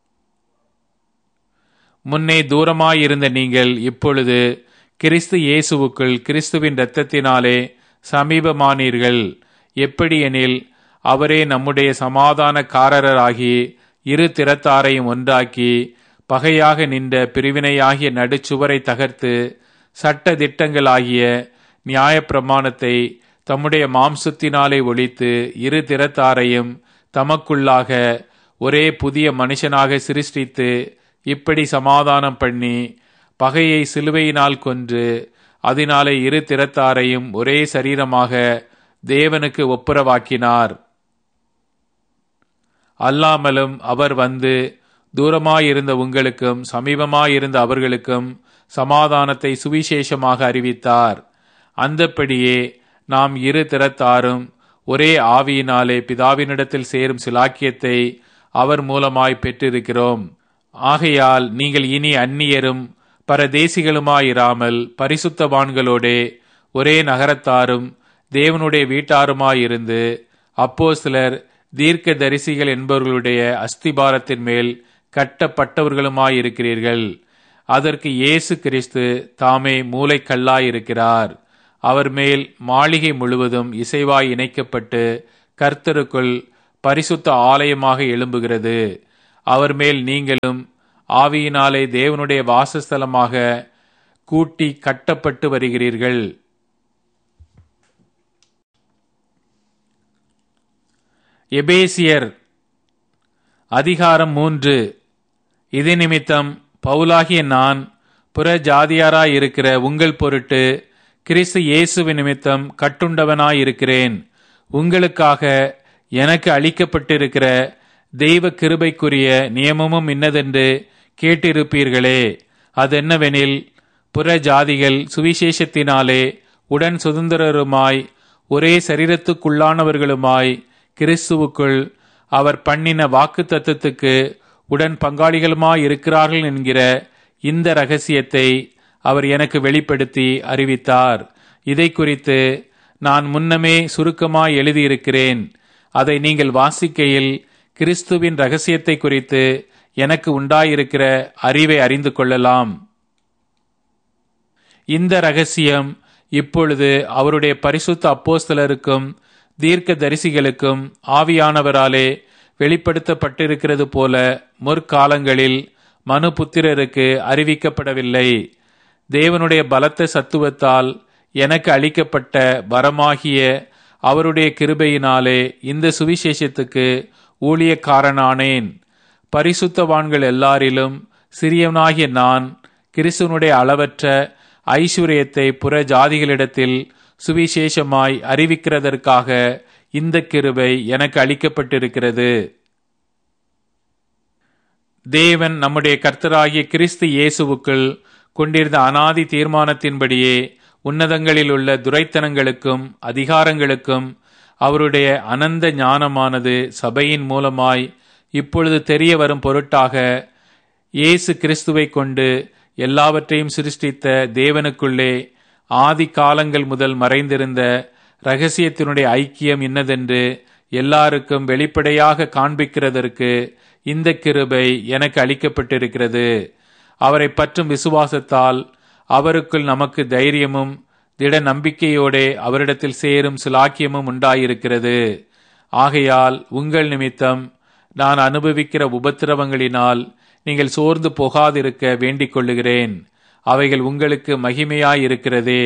முன்னே தூரமாயிருந்த நீங்கள் இப்பொழுது கிறிஸ்து இயேசுவுக்குள் கிறிஸ்துவின் இரத்தத்தினாலே சமீபமானீர்கள். எப்படியெனில் அவரே நம்முடைய சமாதானக்காரராகி இரு திறத்தாரையும் ஒன்றாக்கி பகையாக நின்ற பிரிவினையாகிய நடுச்சுவரை தகர்த்து சட்ட திட்டங்களாகிய நியாயப்பிரமாணத்தை தம்முடைய மாம்சத்தினாலே ஒழித்து இரு திறத்தாரையும் தமக்குள்ளாக ஒரே புதிய மனுஷனாக சிருஷ்டித்து இப்படி சமாதானம் பண்ணி பகையை சிலுவையினால் கொன்று அதனாலே இரு திறத்தாரையும் ஒரே சரீரமாக தேவனுக்கு ஒப்புரவாக்கினார். அல்லாமலும் அவர் வந்து தூரமாயிருந்த உங்களுக்கும் சமீபமாயிருந்த அவர்களுக்கும் சமாதானத்தை சுவிசேஷமாக அறிவித்தார். அந்தப்படியே நாம் இரு திறத்தாரும் ஒரே ஆவியினாலே பிதாவினிடத்தில் சேரும் சிலாக்கியத்தை அவர் மூலமாய் பெற்றிருக்கிறோம். ஆகையால் நீங்கள் இனி அந்நியரும் பரதேசிகளுமாயிராமல் பரிசுத்தவான்களோடே ஒரே நகரத்தாரும் தேவனுடைய வீட்டாருமாயிருந்து அப்போஸ்தலர் தீர்க்க தரிசிகள் என்பவர்களுடைய அஸ்திபாரத்தின் மேல் கட்டப்பட்டவர்களுமாயிருக்கிறீர்கள். அதற்கு இயேசு கிறிஸ்து தாமே மூலைக்கல்லாயிருக்கிறார். அவர் மேல் மாளிகை முழுவதும் இசைவாய் இணைக்கப்பட்டு கர்த்தருக்குள் பரிசுத்த ஆலயமாக எழும்புகிறது. அவர் மேல் நீங்களும் ஆவியினாலே தேவனுடைய வாசஸ்தலமாக கூட்டி கட்டப்பட்டு வருகிறீர்கள். எபேசியர் அதிகாரம் 3. இது நிமித்தம் பவுலாகிய நான் புற ஜாதியாராயிருக்கிற உங்கள் பொருட்டு கிறிஸ்து இயேசுவின் நிமித்தம் கட்டுண்டவனாயிருக்கிறேன். உங்களுக்காக எனக்கு அளிக்கப்பட்டிருக்கிற தெய்வ கிருபைக்குரிய நியமமும் இன்னதென்று கேட்டிருப்பீர்களே. அதென்னவெனில், புற ஜாதிகள் சுவிசேஷத்தினாலே உடன் சுதந்திரருமாய் ஒரே சரீரத்துக்குள்ளானவர்களுமாய் கிறிஸ்துவுக்குள் அவர் பண்ணின வாக்குத்தத்தத்துக்கு உடன் பங்காளிகளுமாயிருக்கிறார்கள் என்கிற இந்த இரகசியத்தை அவர் எனக்கு வெளிப்படுத்தி அறிவித்தார். இதை குறித்து நான் முன்னமே சுருக்கமாய் எழுதியிருக்கிறேன். அதை நீங்கள் வாசிக்கையில் கிறிஸ்துவின் இரகசியத்தை குறித்து எனக்கு உண்டாயிருக்கிற அறிவை அறிந்து கொள்ளலாம். இந்த இரகசியம் இப்பொழுது அவருடைய பரிசுத்த அப்போஸ்தலருக்கும் தீர்க்க தரிசிகளுக்கும் ஆவியானவராலே வெளிப்படுத்தப்பட்டிருக்கிறது போல முற்காலங்களில் மனுபுத்திரருக்கு அறிவிக்கப்படவில்லை. தேவனுடைய பலத்த சத்துவத்தால் எனக்கு அளிக்கப்பட்ட வரமாகிய அவருடைய கிருபையினாலே இந்த சுவிசேஷத்துக்கு ஊழியக்காரனானேன். பரிசுத்தவான்கள் எல்லாரிலும் சிறியவனாகிய நான் கிறிஸ்துவனுடைய அளவற்ற ஐஸ்வர்யத்தை புற ஜாதிகளிடத்தில் சுவிசேஷமாய் அறிவிக்கிறதற்காக இந்த கிருபை எனக்கு அளிக்கப்பட்டிருக்கிறது. தேவன் நம்முடைய கர்த்தராகிய கிறிஸ்து இயேசுவுக்குள் கொண்டிருந்த அனாதி தீர்மானத்தின்படியே உன்னதங்களில் உள்ள துரைத்தனங்களுக்கும் அதிகாரங்களுக்கும் அவருடைய அனந்த ஞானமானது சபையின் மூலமாய் இப்பொழுது தெரிய வரும் பொருட்டாக இயேசு கிறிஸ்துவை கொண்டு எல்லாவற்றையும் சிருஷ்டித்த தேவனுக்குள்ளே ஆதி காலங்கள் முதல் மறைந்திருந்த இரகசியத்தினுடைய ஐக்கியம் இன்னதென்று எல்லாருக்கும் வெளிப்படையாக காண்பிக்கிறதற்கு இந்த கிருபை எனக்கு அளிக்கப்பட்டிருக்கிறது. அவரை பற்றும் விசுவாசத்தால் அவருக்குள் நமக்கு தைரியமும் திட நம்பிக்கையோடே அவரிடத்தில் சேரும் சிலாக்கியமும் உண்டாயிருக்கிறது. ஆகையால் உங்கள் நிமித்தம் நான் அனுபவிக்கிற உபத்திரவங்களினால் நீங்கள் சோர்ந்து போகாதிருக்க வேண்டிக் கொள்ளுகிறேன். அவைகள் உங்களுக்கு மகிமையாயிருக்கிறதே.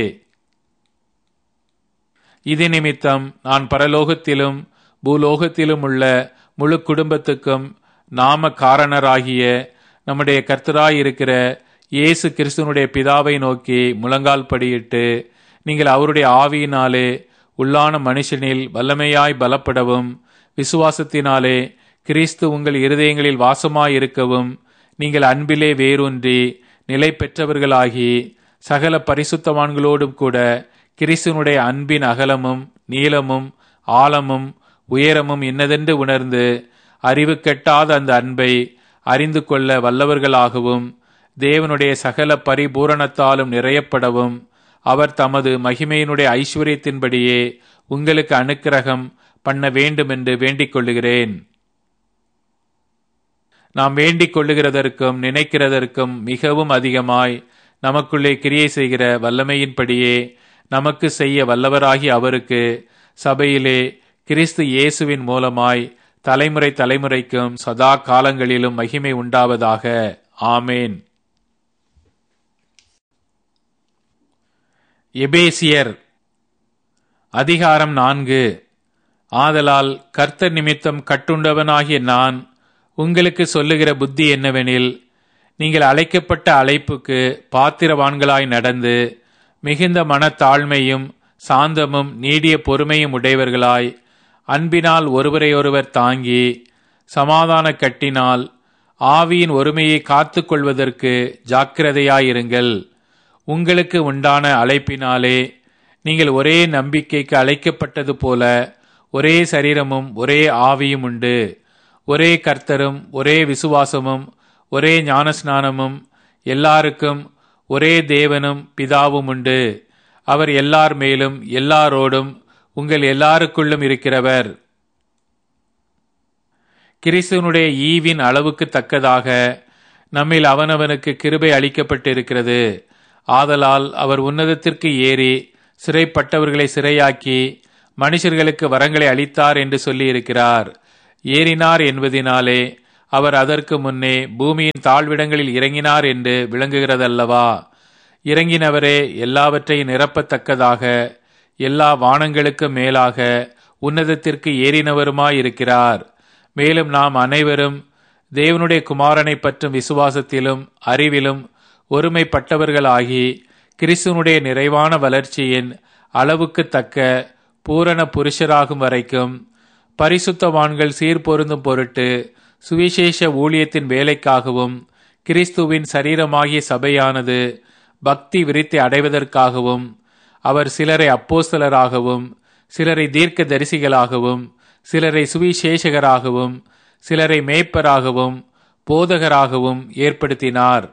இது நிமித்தம் நான் பரலோகத்திலும் பூலோகத்திலும் உள்ள முழு குடும்பத்துக்கும் நாம காரணராகிய நம்முடைய கர்த்தராயிருக்கிற இயேசு கிறிஸ்துவனுடைய பிதாவை நோக்கி முழங்கால் படியிட்டு, நீங்கள் அவருடைய ஆவியினாலே உள்ளான மனுஷனில் வல்லமையாய் பலப்படவும் விசுவாசத்தினாலே கிறிஸ்து உங்கள் இருதயங்களில் வாசமாயிருக்கவும் நீங்கள் அன்பிலே வேரூன்றி நிலை பெற்றவர்களாகி சகல பரிசுத்தவான்களோடும் கூட கிறிஸ்துவனுடைய அன்பின் அகலமும் நீளமும் ஆழமும் உயரமும் இன்னதென்று உணர்ந்து அறிவு கெட்டாத அந்த அன்பை அறிந்து கொள்ள வல்லவர்களாகவும் தேவனுடைய சகல பரிபூரணத்தாலும் நிறையப்படவும் அவர் தமது மகிமையினுடைய ஐஸ்வர்யத்தின்படியே உங்களுக்கு அனுக்கிரகம் பண்ண வேண்டும் என்று வேண்டிக் கொள்ளுகிறேன். நாம் வேண்டிக் கொள்ளுகிறதற்கும் நினைக்கிறதற்கும் மிகவும் அதிகமாய் நமக்குள்ளே கிரியை செய்கிற வல்லமையின்படியே நமக்கு செய்ய வல்லவராகி அவருக்கு சபையிலே கிறிஸ்து இயேசுவின் மூலமாய் தலைமுறை தலைமுறைக்கும் சதா காலங்களிலும் மகிமை உண்டாவதாக. ஆமேன். எபேசியர் அதிகாரம் 4. ஆதலால் கர்த்தர் நிமித்தம் கட்டுண்டவனாகிய நான் உங்களுக்கு சொல்லுகிற புத்தி என்னவெனில், நீங்கள் அழைக்கப்பட்ட அழைப்புக்கு பாத்திரவான்களாய் நடந்து மிகுந்த மனத்தாழ்மையும் சாந்தமும் நீடிய பொறுமையும் உடையவர்களாய் அன்பினால் ஒருவரையொருவர் தாங்கி சமாதான கட்டினால் ஆவியின் ஒருமையை காத்து கொள்வதற்கு ஜாக்கிரதையாயிருங்கள். உங்களுக்கு உண்டான அழைப்பினாலே நீங்கள் ஒரே நம்பிக்கைக்கு அழைக்கப்பட்டது போல ஒரே சரீரமும் ஒரே ஆவியும் உண்டு. ஒரே கர்த்தரும் ஒரே விசுவாசமும் ஒரே ஞானஸ்நானமும் எல்லாருக்கும் ஒரே தேவனும் பிதாவும் உண்டு. அவர் எல்லார் மேலும் எல்லாரோடும் உங்கள் எல்லாருக்குள்ளும் இருக்கிறவர். கிறிஸ்துவனுடைய ஈவின் அளவுக்கு தக்கதாக நம்மில் அவனவனுக்கு கிருபை அளிக்கப்பட்டிருக்கிறது. ஆதலால் அவர் உன்னதத்திற்கு ஏறி சிறைப்பட்டவர்களை சிறையாக்கி மனுஷர்களுக்கு வரங்களை அளித்தார் என்று சொல்லியிருக்கிறார். ஏறினார் என்பதினாலே அவர் அதற்கு முன்னே பூமியின் தாழ்விடங்களில் இறங்கினார் என்று விளங்குகிறதல்லவா? இறங்கினவரே எல்லாவற்றையும் நிரப்பத்தக்கதாக எல்லா வானங்களுக்கும் மேலாக உன்னதத்திற்கு ஏறினவருமாயிருக்கிறார். மேலும் நாம் அனைவரும் தேவனுடைய குமாரனை பற்றும் விசுவாசத்திலும் அறிவிலும் ஒருமைப்பட்டவர்களாகி கிறிஸ்துவனுடைய நிறைவான வளர்ச்சியின் அளவுக்கு தக்க பூரண புருஷராகும் வரைக்கும் பரிசுத்தவான்கள் சீர்பொருந்தும் பொருட்டு சுவிசேஷ ஊழியத்தின் வேலைக்காகவும் கிறிஸ்துவின் சரீரமாகிய சபையானது பக்தி விருத்தி அடைவதற்காகவும் அவர் சிலரை அப்போஸ்தலராகவும் சிலரை தீர்க்க தரிசிகளாகவும் சிலரை சுவிசேஷகராகவும் சிலரை மேய்ப்பராகவும் போதகராகவும் ஏற்படுத்தினார்.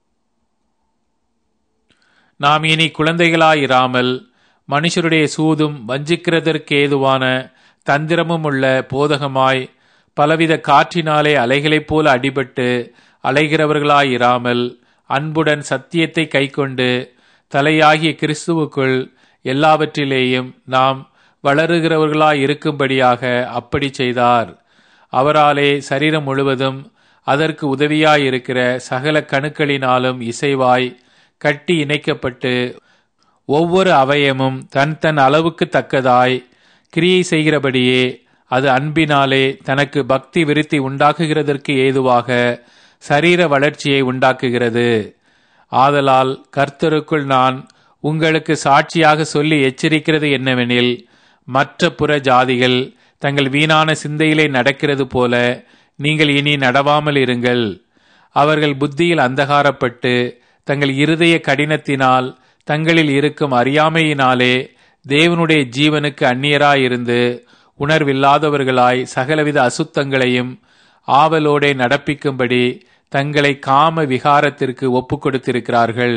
நாம் இனி குழந்தைகளாயிராமல் மனுஷருடைய சூதும் வஞ்சிக்கிறதற்கு ஏதுவான தந்திரமும் உள்ள போதகமாய் பலவித காற்றினாலே அலைகளைப் போல அடிபட்டு அலைகிறவர்களாயிராமல் அன்புடன் சத்தியத்தை கைக்கொண்டு தலையாகிய கிறிஸ்துவுக்குள் எல்லாவற்றிலேயும் நாம் வளருகிறவர்களாயிருக்கும்படியாக அப்படி செய்தார். அவராலே சரீரம் முழுவதும் அதற்கு உதவியாயிருக்கிற சகல கணுக்களினாலும் இசைவாய் கட்டி இணைக்கப்பட்டு ஒவ்வொரு அவயமும் தன் தன் அளவுக்கு தக்கதாய் கிரியை செய்கிறபடியே அது அன்பினாலே தனக்கு பக்தி விருத்தி உண்டாக்குகிறதற்கு ஏதுவாக சரீர வளர்ச்சியை உண்டாக்குகிறது. ஆதலால் கர்த்தருக்குள் நான் உங்களுக்கு சாட்சியாக சொல்லி எச்சரிக்கிறது என்னவெனில், மற்ற புற ஜாதிகள் தங்கள் வீணான சிந்தையிலே நடக்கிறது போல நீங்கள் இனி நடவாமல் இருங்கள். அவர்கள் புத்தியில் அந்தகாரப்பட்டு தங்கள் இருதய கடினத்தினால் தங்களில் இருக்கும் அறியாமையினாலே தேவனுடைய ஜீவனுக்கு அந்நியராயிருந்து உணர்வில்லாதவர்களாய் சகலவித அசுத்தங்களையும் ஆவலோடே நடப்பிக்கும்படி தங்களை காம விகாரத்திற்கு ஒப்புக் கொடுத்திருக்கிறார்கள்.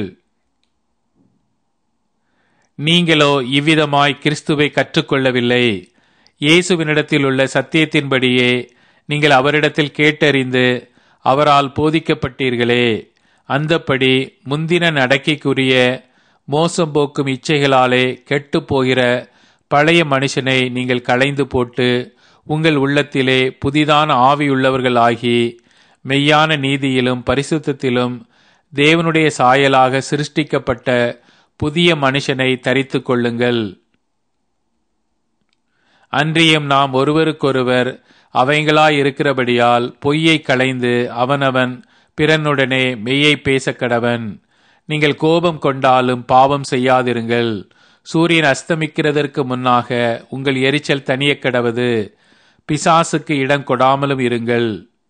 நீங்களோ இவ்விதமாய் கிறிஸ்துவை கற்றுக்கொள்ளவில்லை. இயேசுவினிடத்தில் உள்ள சத்தியத்தின்படியே நீங்கள் அவரிடத்தில் கேட்டறிந்து அவரால் போதிக்கப்பட்டீர்களே. அந்தப்படி முந்தின நடக்கைக்குரிய மோசம் போக்கும் இச்சைகளாலே கெட்டு போகிற பழைய மனுஷனை நீங்கள் களைந்து போட்டு உங்கள் உள்ளத்திலே புதிதான ஆவியுள்ளவர்கள் ஆகி மெய்யான நீதியிலும் பரிசுத்தத்திலும் தேவனுடைய சாயலாக சிருஷ்டிக்கப்பட்ட புதிய மனுஷனை தரித்து கொள்ளுங்கள். அன்றியும் நாம் ஒருவருக்கொருவர் அவைங்களாயிருக்கிறபடியால் பொய்யை களைந்து அவனவன் பிறனுடனே மெய்யை பேசக்கடவன். நீங்கள் கோபம் கொண்டாலும் பாவம் செய்யாதிருங்கள். சூரியன் அஸ்தமிக்கிறதற்கு முன்னாக உங்கள் எரிச்சல் தனிய கடவது. பிசாசுக்கு இடம் கொடாமலும் இருங்கள்.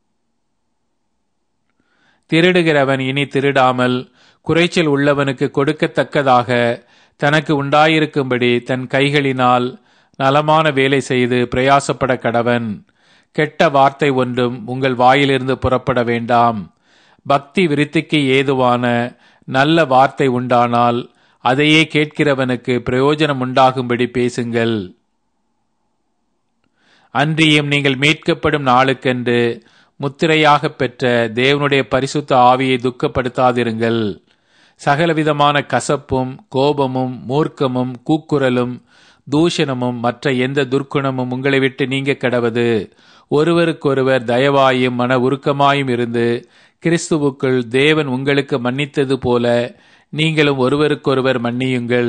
திருடுகிறவன் இனி திருடாமல் குறைச்சல் உள்ளவனுக்கு கொடுக்கத்தக்கதாக தனக்கு உண்டாயிருக்கும்படி தன் கைகளினால் நலமான வேலை செய்து பிரயாசப்பட கடவன். கெட்ட வார்த்தை ஒன்றும் உங்கள் வாயிலிருந்து புறப்பட வேண்டாம். பக்தி விருத்திக்கு ஏதுவான நல்ல வார்த்தை உண்டானால் அதையே கேட்கிறவனுக்கு பிரயோஜனம் உண்டாகும்படி பேசுங்கள். அன்றியும் நீங்கள் மீட்கப்படும் நாளுக்கென்று முத்திரையாக பெற்ற தேவனுடைய பரிசுத்த ஆவியை துக்கப்படுத்தாதிருங்கள். சகலவிதமான கசப்பும் கோபமும் மூர்க்கமும் கூக்குரலும் தூஷணமும் மற்ற எந்த துர்க்குணமும் உங்களை விட்டு நீங்க கடவது. ஒருவருக்கொருவர் தயவாயும் மன உருக்கமாயும் இருந்து கிறிஸ்துவுக்குள் தேவன் உங்களுக்கு மன்னித்தது போல நீங்களும் ஒருவருக்கொருவர் மன்னியுங்கள்.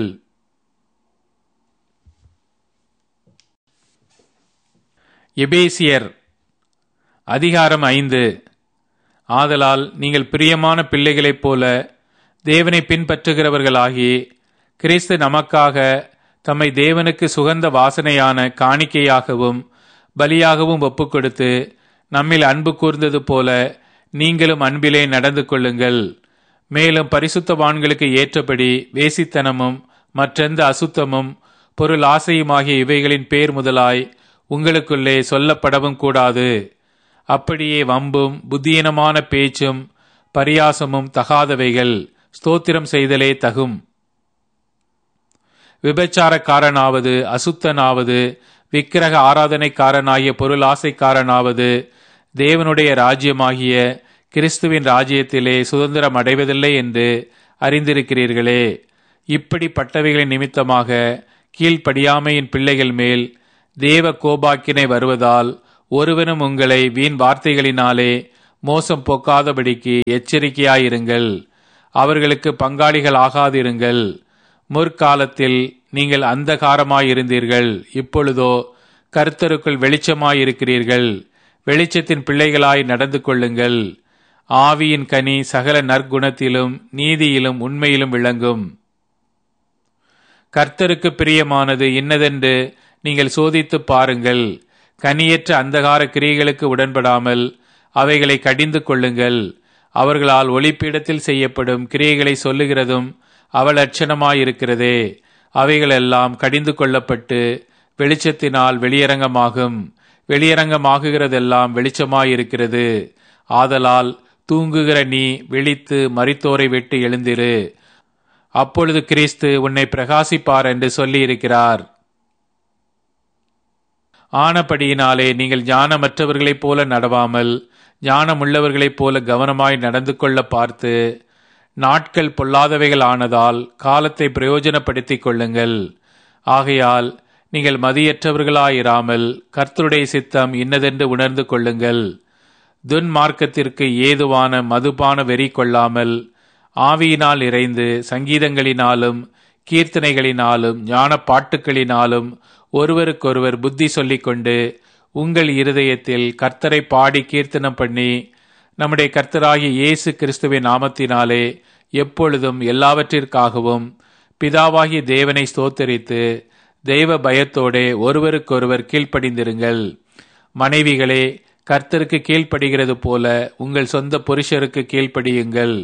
எபேசியர் அதிகாரம் 5. ஆதலால் நீங்கள் பிரியமான பிள்ளைகளைப் போல தேவனை பின்பற்றுகிறவர்களாகி கிறிஸ்து நமக்காக தம்மை தேவனுக்கு சுகந்த வாசனையான காணிக்கையாகவும் பலியாகவும் ஒப்புக்கொடுத்து நம்மில் அன்பு கூர்ந்தது போல நீங்களும் அன்பிலே நடந்து கொள்ளுங்கள். மேலும் பரிசுத்தவான்களுக்கு ஏற்றபடி வேசித்தனமும் மற்றெந்த அசுத்தமும் பொருள் ஆசையுமாகிய இவைகளின் பேர் முதலாய் உங்களுக்குள்ளே சொல்லப்படவும் கூடாது. அப்படியே வம்பும் புத்தியீனமான பேச்சும் பரியாசமும் தகாதவைகள். ஸ்தோத்திரம் செய்தலே தகும். விபச்சாரக்காரனாவது அசுத்தனாவது விக்கிரக ஆராதனைக்காரனாகிய பொருள் ஆசைக்காரனாவது தேவனுடைய ராஜ்யமாகிய கிறிஸ்துவின் ராஜ்யத்திலே சுதந்திரம் அடைவதில்லை என்று அறிந்திருக்கிறீர்களே. இப்படிப்பட்டவைகளின் நிமித்தமாக கீழ்ப்படியாமையின் பிள்ளைகள் மேல் தேவ கோபாக்கினை வருவதால் ஒருவனும் உங்களை வீண் வார்த்தைகளினாலே மோசம் போக்காதபடிக்கு எச்சரிக்கையாயிருங்கள். அவர்களுக்கு பங்காளிகள் ஆகாதிருங்கள். முற்காலத்தில் நீங்கள் அந்தகாரமாயிருந்தீர்கள், இப்பொழுதோ கர்த்தருக்குள் வெளிச்சமாயிருக்கிறீர்கள். வெளிச்சத்தின் பிள்ளைகளாய் நடந்து கொள்ளுங்கள். ஆவியின் கனி சகல நற்குணத்திலும் நீதியிலும் உண்மையிலும் விளங்கும். கர்த்தருக்கு பிரியமானது இன்னதென்று நீங்கள் சோதித்து பாருங்கள். கனியற்ற அந்தகார கிரியைகளுக்கு உடன்படாமல் அவைகளை கடிந்து கொள்ளுங்கள். அவர்களால் ஒளிப்பீடத்தில் செய்யப்படும் கிரியைகளை சொல்லுகிறதும் அவலட்சணமாயிருக்கிறதே. அவைகளெல்லாம் கடிந்து கொள்ளப்பட்டு வெளிச்சத்தினால் வெளியரங்கமாகும். வெளியரங்கமாகுகிறதெல்லாம் வெளிச்சமாயிருக்கிறது. ஆதலால் தூங்குகிற நீ விழித்து மரித்தோரை விட்டு எழுந்திரு. அப்பொழுது கிறிஸ்து உன்னை பிரகாசிப்பார் என்று சொல்லியிருக்கிறார். ஆனபடியினாலே நீங்கள் ஞானமற்றவர்களைப் போல நடவாமல் ஞானமுள்ளவர்களைப் போல கவனமாய் நடந்து கொள்ள பார்த்து, நாட்கள் பொல்லாதவைகள் ஆனதால் காலத்தை பிரயோஜனப்படுத்திக் கொள்ளுங்கள். ஆகையால் நீங்கள் மதியற்றவர்களாயிராமல் கர்த்தருடைய சித்தம் இன்னதென்று உணர்ந்து கொள்ளுங்கள். துன்மார்க்கத்திற்கு ஏதுவான மதுபான வெறி கொள்ளாமல் ஆவியினால் இறைந்து சங்கீதங்களினாலும் கீர்த்தனைகளினாலும் ஞான பாட்டுக்களினாலும் ஒருவருக்கொருவர் புத்தி சொல்லிக்கொண்டு உங்கள் இருதயத்தில் கர்த்தரை பாடி கீர்த்தனம் பண்ணி நம்முடைய கர்த்தராகிய இயேசு கிறிஸ்துவின் நாமத்தினாலே எப்பொழுதும் எல்லாவற்றிற்காகவும் பிதாவாகிய தேவனை ஸ்தோத்தரித்து தெய்வ பயத்தோடே ஒருவருக்கொருவர் கீழ்ப்படிந்திருங்கள். மனைவிகளே, கர்த்தருக்கு கீழ்ப்படுகிறது போல உங்கள் சொந்த புருஷருக்கு கீழ்ப்படியுங்கள்.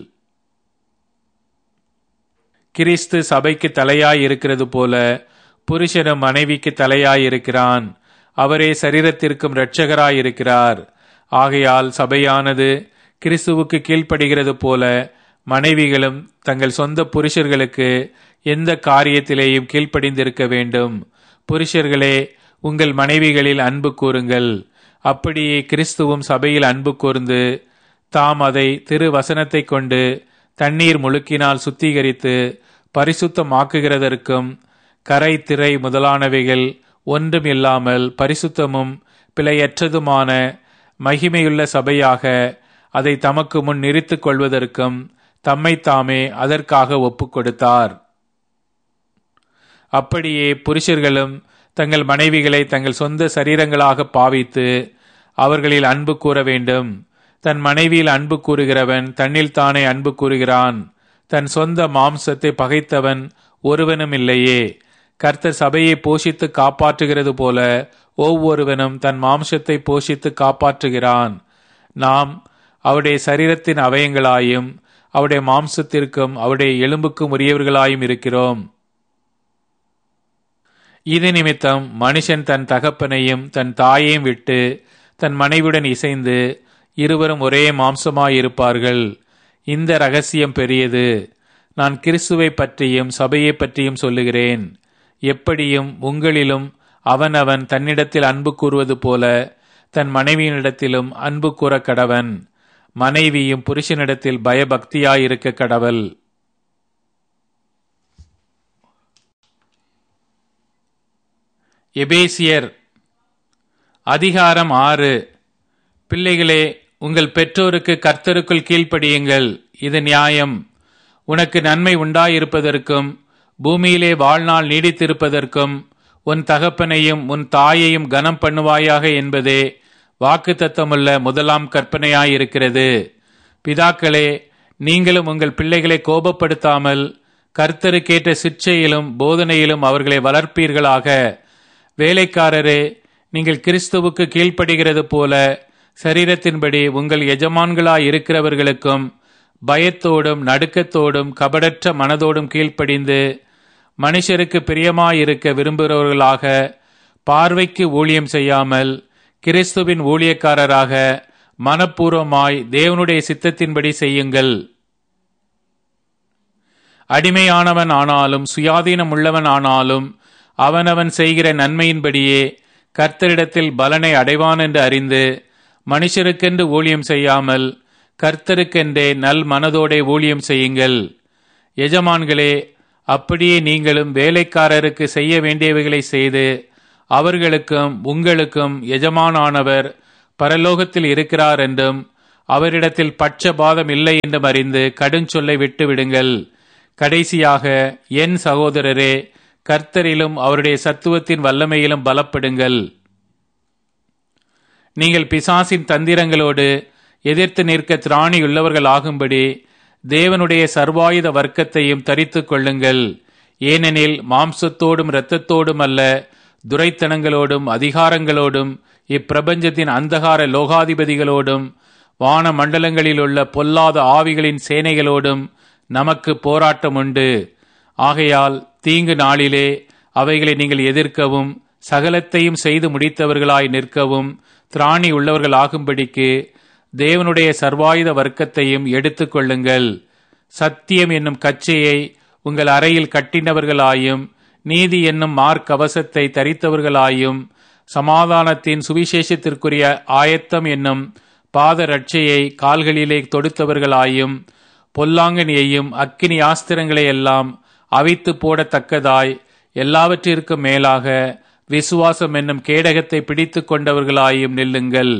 கிறிஸ்து சபைக்கு தலையாயிருக்கிறது போல புருஷனும் மனைவிக்கு தலையாயிருக்கிறான். அவரே சரீரத்திற்கும் இரட்சகராயிருக்கிறார். ஆகையால் சபையானது கிறிஸ்துவுக்கு கீழ்ப்படுகிறது போல மனைவிகளும் தங்கள் சொந்த புருஷர்களுக்கு எந்த காரியத்திலேயும் கீழ்ப்படிந்திருக்க வேண்டும். புருஷர்களே, உங்கள் மனைவிகளில் அன்பு கூறுங்கள். அப்படியே கிறிஸ்துவும் சபையில் அன்பு கூர்ந்து தாம் அதை திருவசனத்தை கொண்டு தண்ணீர் முழுக்கினால் சுத்திகரித்து பரிசுத்தமாக்குகிறதற்கும் கரை திரை முதலானவைகள் ஒன்றும் இல்லாமல் பரிசுத்தமும் பிழையற்றதுமான மகிமையுள்ள சபையாக அதை தமக்கு முன் நிறுத்திக் கொள்வதற்கும் தம்மைத்தாமே அதற்காக ஒப்புக் கொடுத்தார். அப்படியே புருஷர்களும் தங்கள் மனைவிகளை தங்கள் சொந்த சரீரங்களாக பாவித்து அவர்களில் அன்பு கூற வேண்டும். தன் மனைவியில் அன்பு கூறுகிறவன் தன்னில் தானே அன்பு கூறுகிறான். தன் சொந்த மாம்சத்தை பகைத்தவன் ஒருவனும் இல்லையே. கர்த்தர் சபையை போஷித்து காப்பாற்றுகிறது போல ஒவ்வொருவனும் தன் மாம்சத்தை போஷித்து காப்பாற்றுகிறான். நாம் அவருடைய சரீரத்தின் அவயங்களாயும் அவருடைய மாம்சத்திற்கும் அவருடைய எலும்புக்கும் உரியவர்களாயும் இருக்கிறோம். இது நிமித்தம் மனுஷன் தன் தகப்பனையும் தன் தாயையும் விட்டு தன் மனைவியுடன் இசைந்து இருவரும் ஒரே மாம்சமாயிருப்பார்கள். இந்த இரகசியம் பெரியது. நான் கிறிஸ்துவை பற்றியும் சபையை பற்றியும் சொல்லுகிறேன். எப்படியும் உங்களிலும் அவனவன் தன்னிடத்தில் அன்பு கூறுவது போல தன் மனைவியினிடத்திலும் அன்பு கூற கடவன். மனைவியும் புருஷனிடத்தில் பயபக்தியாயிருக்க கடவள். எபேசியர் அதிகாரம் 6. பிள்ளைகளே, உங்கள் பெற்றோருக்கு கர்த்தருக்குள் கீழ்ப்படியுங்கள். இது நியாயம். உனக்கு நன்மை உண்டாயிருப்பதற்கும் பூமியிலே வாழ்நாள் நீடித்திருப்பதற்கும் உன் தகப்பனையும் உன் தாயையும் கனம் பண்ணுவாயாக என்பதே வாக்குத்தத்தமுள்ள முதலாம் கற்பனையாயிருக்கிறது. பிதாக்களே, நீங்களும் உங்கள் பிள்ளைகளை கோபப்படுத்தாமல் கர்த்தருக்கேற்ற சிற்சையிலும் போதனையிலும் அவர்களை வளர்ப்பீர்களாக. வேலைக்காரரே, நீங்கள் கிறிஸ்துவுக்கு கீழ்ப்படுகிறது போல சரீரத்தின்படி உங்கள் எஜமான்களாயிருக்கிறவர்களுக்கும் பயத்தோடும் நடுக்கத்தோடும் கபடற்ற மனதோடும் கீழ்ப்படிந்து மனுஷருக்கு பிரியமாயிருக்க விரும்புகிறவர்களாக, பார்வைக்கு ஊழியம் செய்யாமல் கிறிஸ்துவின் ஊழியக்காரராக மனப்பூர்வமாய் தேவனுடைய சித்தத்தின்படி செய்யுங்கள். அடிமையானவன் ஆனாலும் சுயாதீனம் உள்ளவன் ஆனாலும் அவனவன் செய்கிற நன்மையின்படியே கர்த்தரிடத்தில் பலனை அடைவான் என்று அறிந்து மனுஷருக்கென்று ஊழியம் செய்யாமல் கர்த்தருக்கென்றே நல் மனதோடே ஊழியம் செய்யுங்கள். எஜமான்களே, அப்படியே நீங்களும் வேலைக்காரருக்கு செய்ய வேண்டியவைகளை செய்து அவர்களுக்கும் உங்களுக்கும் எஜமானானவர் பரலோகத்தில் இருக்கிறார் என்றும் அவரிடத்தில் பட்சபாதம் இல்லை என்று அறிந்து கடுஞ்சொல்லை விட்டு விடுங்கள். கடைசியாக என் சகோதரரே, கர்த்தரிலும் அவருடைய சத்துவத்தின் வல்லமையிலும் பலப்படுங்கள். நீங்கள் பிசாசின் தந்திரங்களோடு எதிர்த்து நிற்க திராணியுள்ளவர்கள் ஆகும்படி தேவனுடைய சர்வாயுத வர்க்கத்தையும் தரித்துக் கொள்ளுங்கள். ஏனெனில் மாம்சத்தோடும் இரத்தத்தோடும் அல்ல, துரைத்தனங்களோடும் அதிகாரங்களோடும் இப்பிரபஞ்சத்தின் அந்தகார லோகாதிபதிகளோடும் வான மண்டலங்களிலுள்ள பொல்லாத ஆவிகளின் சேனைகளோடும் நமக்கு போராட்டம் உண்டு. ஆகையால் தீங்கு நாளிலே அவைகளை நீங்கள் எதிர்க்கவும் சகலத்தையும் செய்து முடித்தவர்களாய் நிற்கவும் திராணி உள்ளவர்கள் ஆகும்படிக்கு தேவனுடைய சர்வாயுத வர்க்கத்தையும் எடுத்துக் கொள்ளுங்கள். சத்தியம் என்னும் கச்சையை உங்கள் அறையில் கட்டினவர்களாயும் நீதி என்னும் மார்க்கவசத்தை தரித்தவர்களாயும் சமாதானத்தின் சுவிசேஷத்திற்குரிய ஆயத்தம் என்னும் பாத ரட்சையை கால்களிலே தொடுத்தவர்களாயும் பொல்லாங்கனியையும் அக்கினி ஆஸ்திரங்களை எல்லாம் அவித்து போடத்தக்கதாய் எல்லாவற்றிற்கும் மேலாக விசுவாசம் என்னும் கேடகத்தை பிடித்து கொண்டவர்களாயும் நில்லுங்கள்.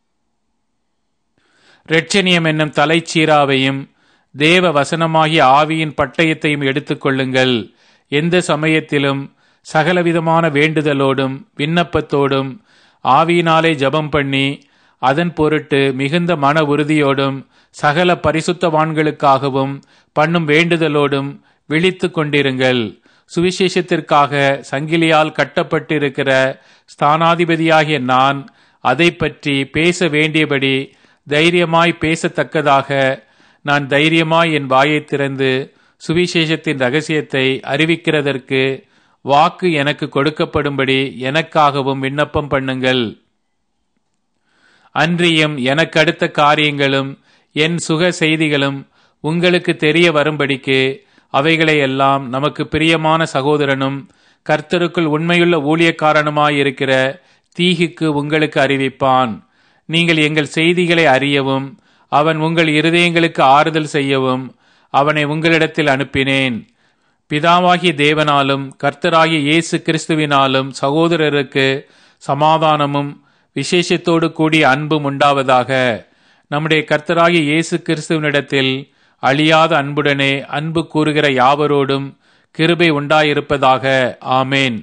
இரட்சணியம் என்னும் தலைச்சீராவையும் தேவ வசனமாகிய ஆவியின் பட்டயத்தையும் எடுத்துக் கொள்ளுங்கள். எந்த சமயத்திலும் சகலவிதமான வேண்டுதலோடும் விண்ணப்பத்தோடும் ஆவியினாலே ஜெபம் பண்ணி அதன் பொருட்டு மிகுந்த மன உறுதியோடும் சகல பரிசுத்தவான்களுக்காகவும் பண்ணும் வேண்டுதலோடும் விழித்து கொண்டிருங்கள். சுவிசேஷத்திற்காக சங்கிலியால் கட்டப்பட்டிருக்கிற ஸ்தானாதிபதியாகிய நான் அதை பற்றி பேச வேண்டியபடி தைரியமாய் பேசத்தக்கதாக நான் தைரியமாய் என் வாயை திறந்து சுவிசேஷத்தின் இரகசியத்தை அறிவிக்கிறதற்கு வாக்கு எனக்கு கொடுக்கப்படும்படி எனக்காகவும் விண்ணப்பம் பண்ணுங்கள். அன்றியும் எனக்கு அடுத்த காரியங்களும் என் சுக செய்திகளும் உங்களுக்கு தெரிய வரும்படிக்கு அவைகளை எல்லாம் நமக்கு பிரியமான சகோதரனும் கர்த்தருக்குள் உண்மையுள்ள ஊழியக்காரனுமாயிருக்கிற தீகுக்கு உங்களுக்கு அறிவிப்பான். நீங்கள் எங்கள் செய்திகளை அறியவும் அவன் உங்கள் இருதயங்களுக்கு ஆறுதல் செய்யவும் அவனை உங்களிடத்தில் அனுப்பினேன். பிதாவாகிய தேவனாலும் கர்த்தராகிய இயேசு கிறிஸ்துவினாலும் சகோதரருக்கு சமாதானமும் விசேஷத்தோடு கூடிய அன்பும் உண்டாவதாக. நம்முடைய கர்த்தராகிய இயேசு கிறிஸ்துவினிடத்தில் அழியாத அன்புடனே அன்பு கூறுகிற யாவரோடும் கிருபை உண்டாயிருப்பதாக. ஆமேன்.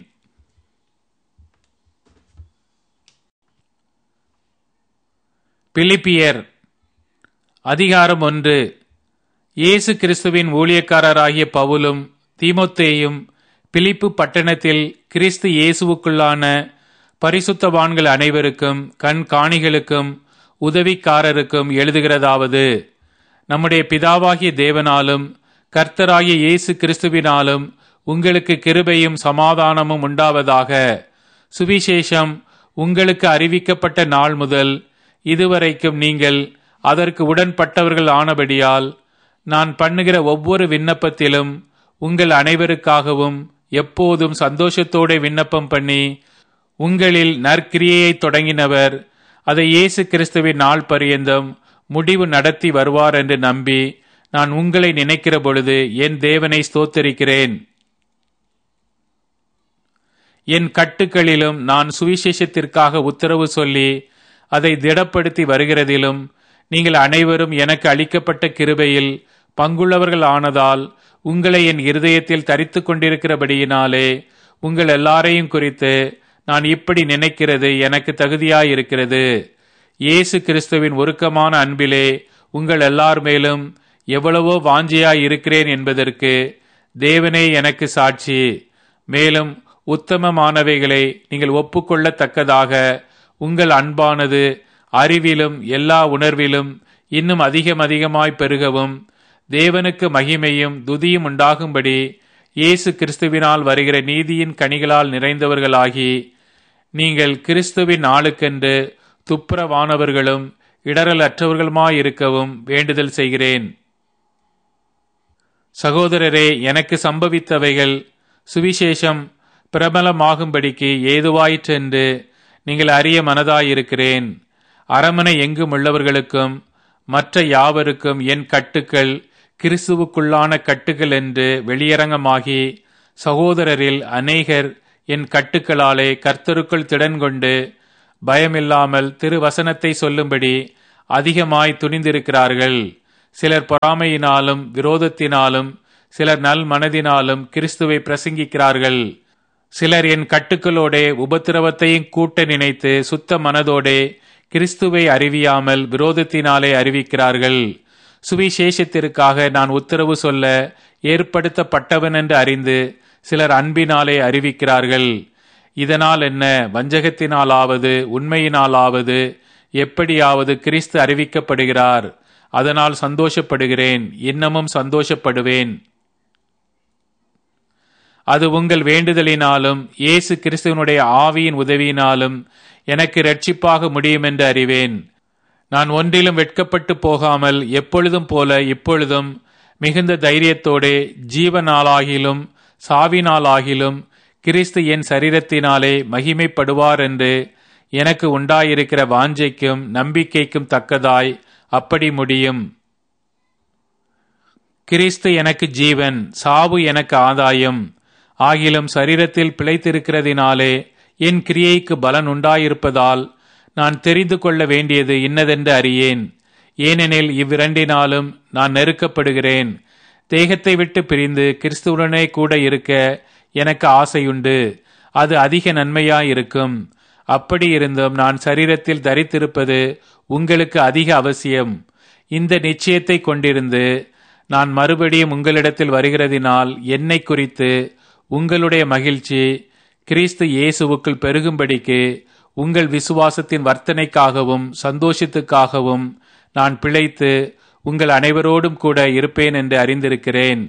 பிலிப்பியர் அதிகாரம் 1. இயேசு கிறிஸ்துவின் ஊழியக்காரராகிய பவுலும் தீமோத்தேயும் பிலிப்பு பட்டணத்தில் கிறிஸ்து இயேசுவுக்குள்ளான பரிசுத்தவான்கள் அனைவருக்கும் கண்காணிகளுக்கும் உதவிக்காரருக்கும் எழுதுகிறதாவது: நம்முடைய பிதாவாகிய தேவனாலும் கர்த்தராகிய இயேசு கிறிஸ்துவினாலும் உங்களுக்கு கிருபையும் சமாதானமும் உண்டாவதாக. சுவிசேஷம் உங்களுக்கு அறிவிக்கப்பட்ட நாள் முதல் இதுவரைக்கும் நீங்கள் அதற்கு உடன்பட்டவர்கள் ஆனபடியால் நான் பண்ணுகிற ஒவ்வொரு விண்ணப்பத்திலும் உங்கள் அனைவருக்காகவும் எப்போதும் சந்தோஷத்தோടെ விண்ணப்பம் பண்ணி உங்களில் நற்கிரியையை தொடங்கினவர் அதை இயேசு கிறிஸ்துவின் நாள் பரியந்தம் முடிவு நடத்தி வருவார் என்று நம்பி நான் உங்களை நினைக்கிற பொழுது என் தேவனை ஸ்தோத்தரிக்கிறேன். என் கட்டுக்களிலும் நான் சுவிசேஷத்திற்காக உத்தரவு சொல்லி அதை திடப்படுத்தி வருகிறதிலும் நீங்கள் அனைவரும் எனக்கு அளிக்கப்பட்ட கிருபையில் பங்குள்ளவர்கள் ஆனதால் உங்களை என் இருதயத்தில் தரித்து கொண்டிருக்கிறபடியினாலே உங்கள் எல்லாரையும் குறித்து நான் இப்படி நினைக்கிறது எனக்கு தகுதியாயிருக்கிறது. இயேசு கிறிஸ்துவின் உருக்கமான அன்பிலே உங்கள் எல்லார் மேலும் எவ்வளவோ வாஞ்சியாயிருக்கிறேன் என்பதற்கு தேவனே எனக்கு சாட்சி. மேலும் உத்தமமானவைகளை நீங்கள் ஒப்புக்கொள்ளத்தக்கதாக உங்கள் அன்பானது அறிவிலும் எல்லா உணர்விலும் இன்னும் அதிகமாய் பெருகவும் தேவனுக்கு மகிமையும் துதியும் உண்டாகும்படி இயேசு கிறிஸ்துவினால் வருகிற நீதியின் கனிகளால் நிறைந்தவர்களாகி நீங்கள் கிறிஸ்துவின் நாளுக்கென்று துப்புரவானவர்களும் இடரலற்றவர்களுமாயிருக்கவும் வேண்டுதல் செய்கிறேன். சகோதரரே, எனக்கு சம்பவித்தவைகள் சுவிசேஷம் பிரபலமாகும்படிக்கு ஏதுவாயிற்றென்று நீங்கள் அறிய மனதாயிருக்கிறேன். அரமனை எங்கும் உள்ளவர்களுக்கும் மற்ற யாவருக்கும் என் கட்டுக்கள் கிறிஸ்துவுக்குள்ளான கட்டுகள் என்று வெளியரங்கமாகி சகோதரரில் அநேகர் என் கட்டுக்களாலே கர்த்தருக்குள் திடன் கொண்டு பயமில்லாமல் திருவசனத்தை சொல்லும்படி அதிகமாய் துணிந்திருக்கிறார்கள். சிலர் பொறாமையினாலும் விரோதத்தினாலும் சிலர் நல் மனதினாலும் கிறிஸ்துவை பிரசங்கிக்கிறார்கள். சிலர் என் கட்டுக்களோடே உபத்திரவத்தையும் கூட்ட நினைத்து சுத்த மனதோடே கிறிஸ்துவை அறிவியாமல் விரோதத்தினாலே அறிவிக்கிறார்கள். சுவிசேஷத்திற்காக நான் உத்தரவு சொல்ல ஏற்படுத்தப்பட்டவன் என்று அறிந்து சிலர் அன்பினாலே அறிவிக்கிறார்கள். இதனால் என்ன? வஞ்சகத்தினாலாவது உண்மையினாலாவது எப்படியாவது கிறிஸ்து அறிவிக்கப்படுகிறார். அதனால் சந்தோஷப்படுகிறேன், இன்னமும் சந்தோஷப்படுவேன். அது உங்கள் வேண்டுதலினாலும் இயேசு கிறிஸ்துவனுடைய ஆவியின் உதவியினாலும் எனக்கு இரட்சிப்பாக முடியும் என்று அறிவேன். நான் ஒன்றிலும் வெட்கப்பட்டு போகாமல் எப்பொழுதும் போல இப்பொழுதும் மிகுந்த தைரியத்தோடே ஜீவனாலாகிலும் சாவினாலாகிலும் கிறிஸ்து என் சரீரத்தினாலே மகிமைப்படுவார் என்று எனக்கு உண்டாயிருக்கிற வாஞ்சைக்கும் நம்பிக்கைக்கும் தக்கதாய் அப்படி முடியும். கிறிஸ்து எனக்கு ஜீவன், சாவு எனக்கு ஆதாயம். ஆகிலும் சரீரத்தில் பிழைத்திருக்கிறதினாலே என் கிரியைக்கு பலன் உண்டாயிருப்பதால் நான் தெரிந்து கொள்ள வேண்டியது இன்னதென்று அறியேன். ஏனெனில் இவ்விரண்டினாலும் நான் நெருக்கப்படுகிறேன். தேகத்தை விட்டு பிரிந்து கிறிஸ்துவுடனே கூட இருக்க எனக்கு ஆசையுண்டு. அது அதிக நன்மையாயிருக்கும். அப்படி இருந்தும் நான் சரீரத்தில் தரித்திருப்பது உங்களுக்கு அதிக அவசியம். இந்த நிச்சயத்தை கொண்டிருந்து நான் மறுபடியும் உங்களிடத்தில் வருகிறதினால் என்னை குறித்து உங்களுடைய மகிழ்ச்சி கிறிஸ்து இயேசுவுக்குள் பெருகும்படிக்கு உங்கள் விசுவாசத்தின் வர்த்தனைக்காகவும் சந்தோஷத்துக்காகவும் நான் பிழைத்து உங்கள் அனைவரோடும் கூட இருப்பேன் என்று அறிந்திருக்கிறேன்.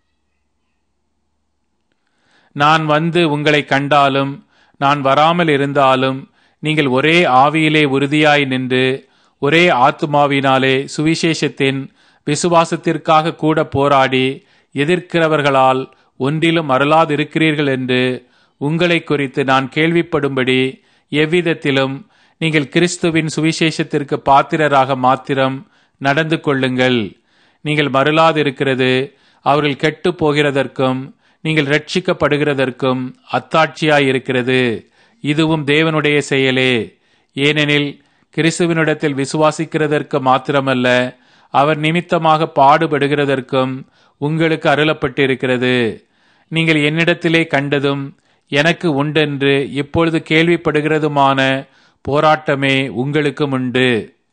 நான் வந்து உங்களை கண்டாலும் நான் வராமல் இருந்தாலும் நீங்கள் ஒரே ஆவியிலே உறுதியாய் நின்று ஒரே ஆத்துமாவினாலே சுவிசேஷத்தின் விசுவாசத்திற்காக கூட போராடி எதிர்க்கிறவர்களால் ஒன்றிலும் மறலாதிருக்கிறீர்கள் என்று உங்களை குறித்து நான் கேள்விப்படும்படி எவ்விதத்திலும் நீங்கள் கிறிஸ்துவின் சுவிசேஷத்திற்கு பாத்திரராக மாத்திரம் நடந்து கொள்ளுங்கள். நீங்கள் மறலாதிருக்கிறது அவர்கள் கெட்டு போகிறதற்கும் நீங்கள் ரட்சிக்கப்படுகிறதற்கும் அத்தாட்சியாயிருக்கிறது. இதுவும் தேவனுடைய செயலே. ஏனெனில் கிறிஸ்துவினிடத்தில் விசுவாசிக்கிறதற்கு மாத்திரமல்ல, அவர் நிமித்தமாக பாடுபடுகிறதற்கும் உங்களுக்கு அருளப்பட்டிருக்கிறது. நீங்கள் என்னிடத்திலே கண்டதும் எனக்கு உண்டென்று இப்பொழுது கேள்விப்படுகிறதுமான போராட்டமே உங்களுக்கும் உண்டு.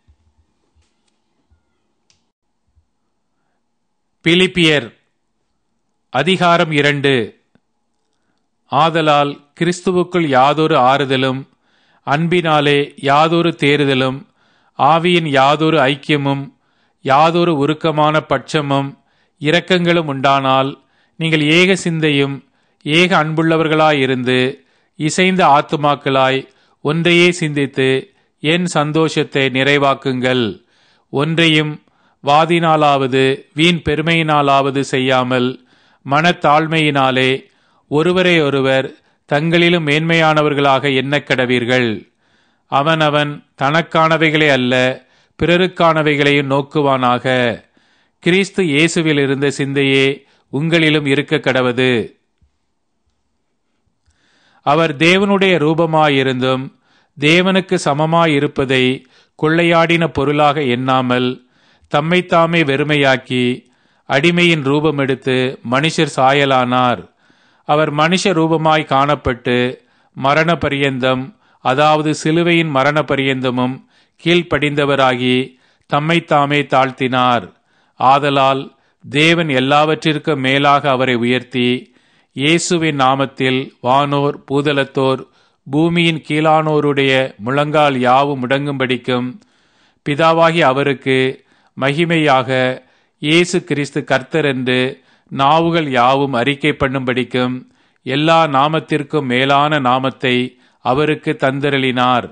பிலிப்பியர் அதிகாரம் 2. ஆதலால் கிறிஸ்துவுக்குள் யாதொரு ஆறுதலும் அன்பினாலே யாதொரு தேறுதலும் ஆவியின் யாதொரு ஐக்கியமும் யாதொரு உருக்கமான பட்சமும் இரக்கங்களும் உண்டானால் நீங்கள் ஏக சிந்தையும் ஏக அன்புள்ளவர்களாயிருந்து இசைந்த ஆத்துமாக்களாய் ஒன்றையே சிந்தித்து என் சந்தோஷத்தை நிறைவாக்குங்கள். ஒன்றையும் வாதினாலாவது வீண் பெருமையினாலாவது செய்யாமல் மனத்தாழ்மையினாலே ஒருவரை ஒருவர் தங்களிலும் மேன்மையானவர்களாக எண்ணக் கடவீர்கள். அவனவன் தனக்கானவைகளே அல்ல பிறருக்கானவைகளையும் நோக்குவானாக. கிறிஸ்து இயேசுவில் இருந்த சிந்தையே உங்களிலும் இருக்க கடவது. அவர் தேவனுடைய ரூபமாயிருந்தும் தேவனுக்கு சமமாயிருப்பதை கொள்ளையாடின பொருளாக எண்ணாமல் தம்மைத்தாமே வெறுமையாக்கி அடிமையின் ரூபம் எடுத்து மனுஷர் சாயலானார். அவர் மனுஷ ரூபமாய் காணப்பட்டு மரண பரியந்தம், அதாவது சிலுவையின் மரண பரியந்தமும் கீழ்ப்படிந்தவராகி தம்மைத்தாமே தாழ்த்தினார். ஆதலால் தேவன் எல்லாவற்றிற்கும் மேலாக அவரை உயர்த்தி இயேசுவின் நாமத்தில் வானோர் பூதலத்தோர் பூமியின் கீழானோருடைய முழங்கால் யாவும் முடங்கும்படிக்கும் பிதாவாகி அவருக்கு மகிமையாக இயேசு கிறிஸ்து கர்த்தர் என்று நாவுகள் யாவும் அறிக்கை பண்ணும்படிக்கும் எல்லா நாமத்திற்கும் மேலான நாமத்தை அவருக்கு தந்தருளினார்.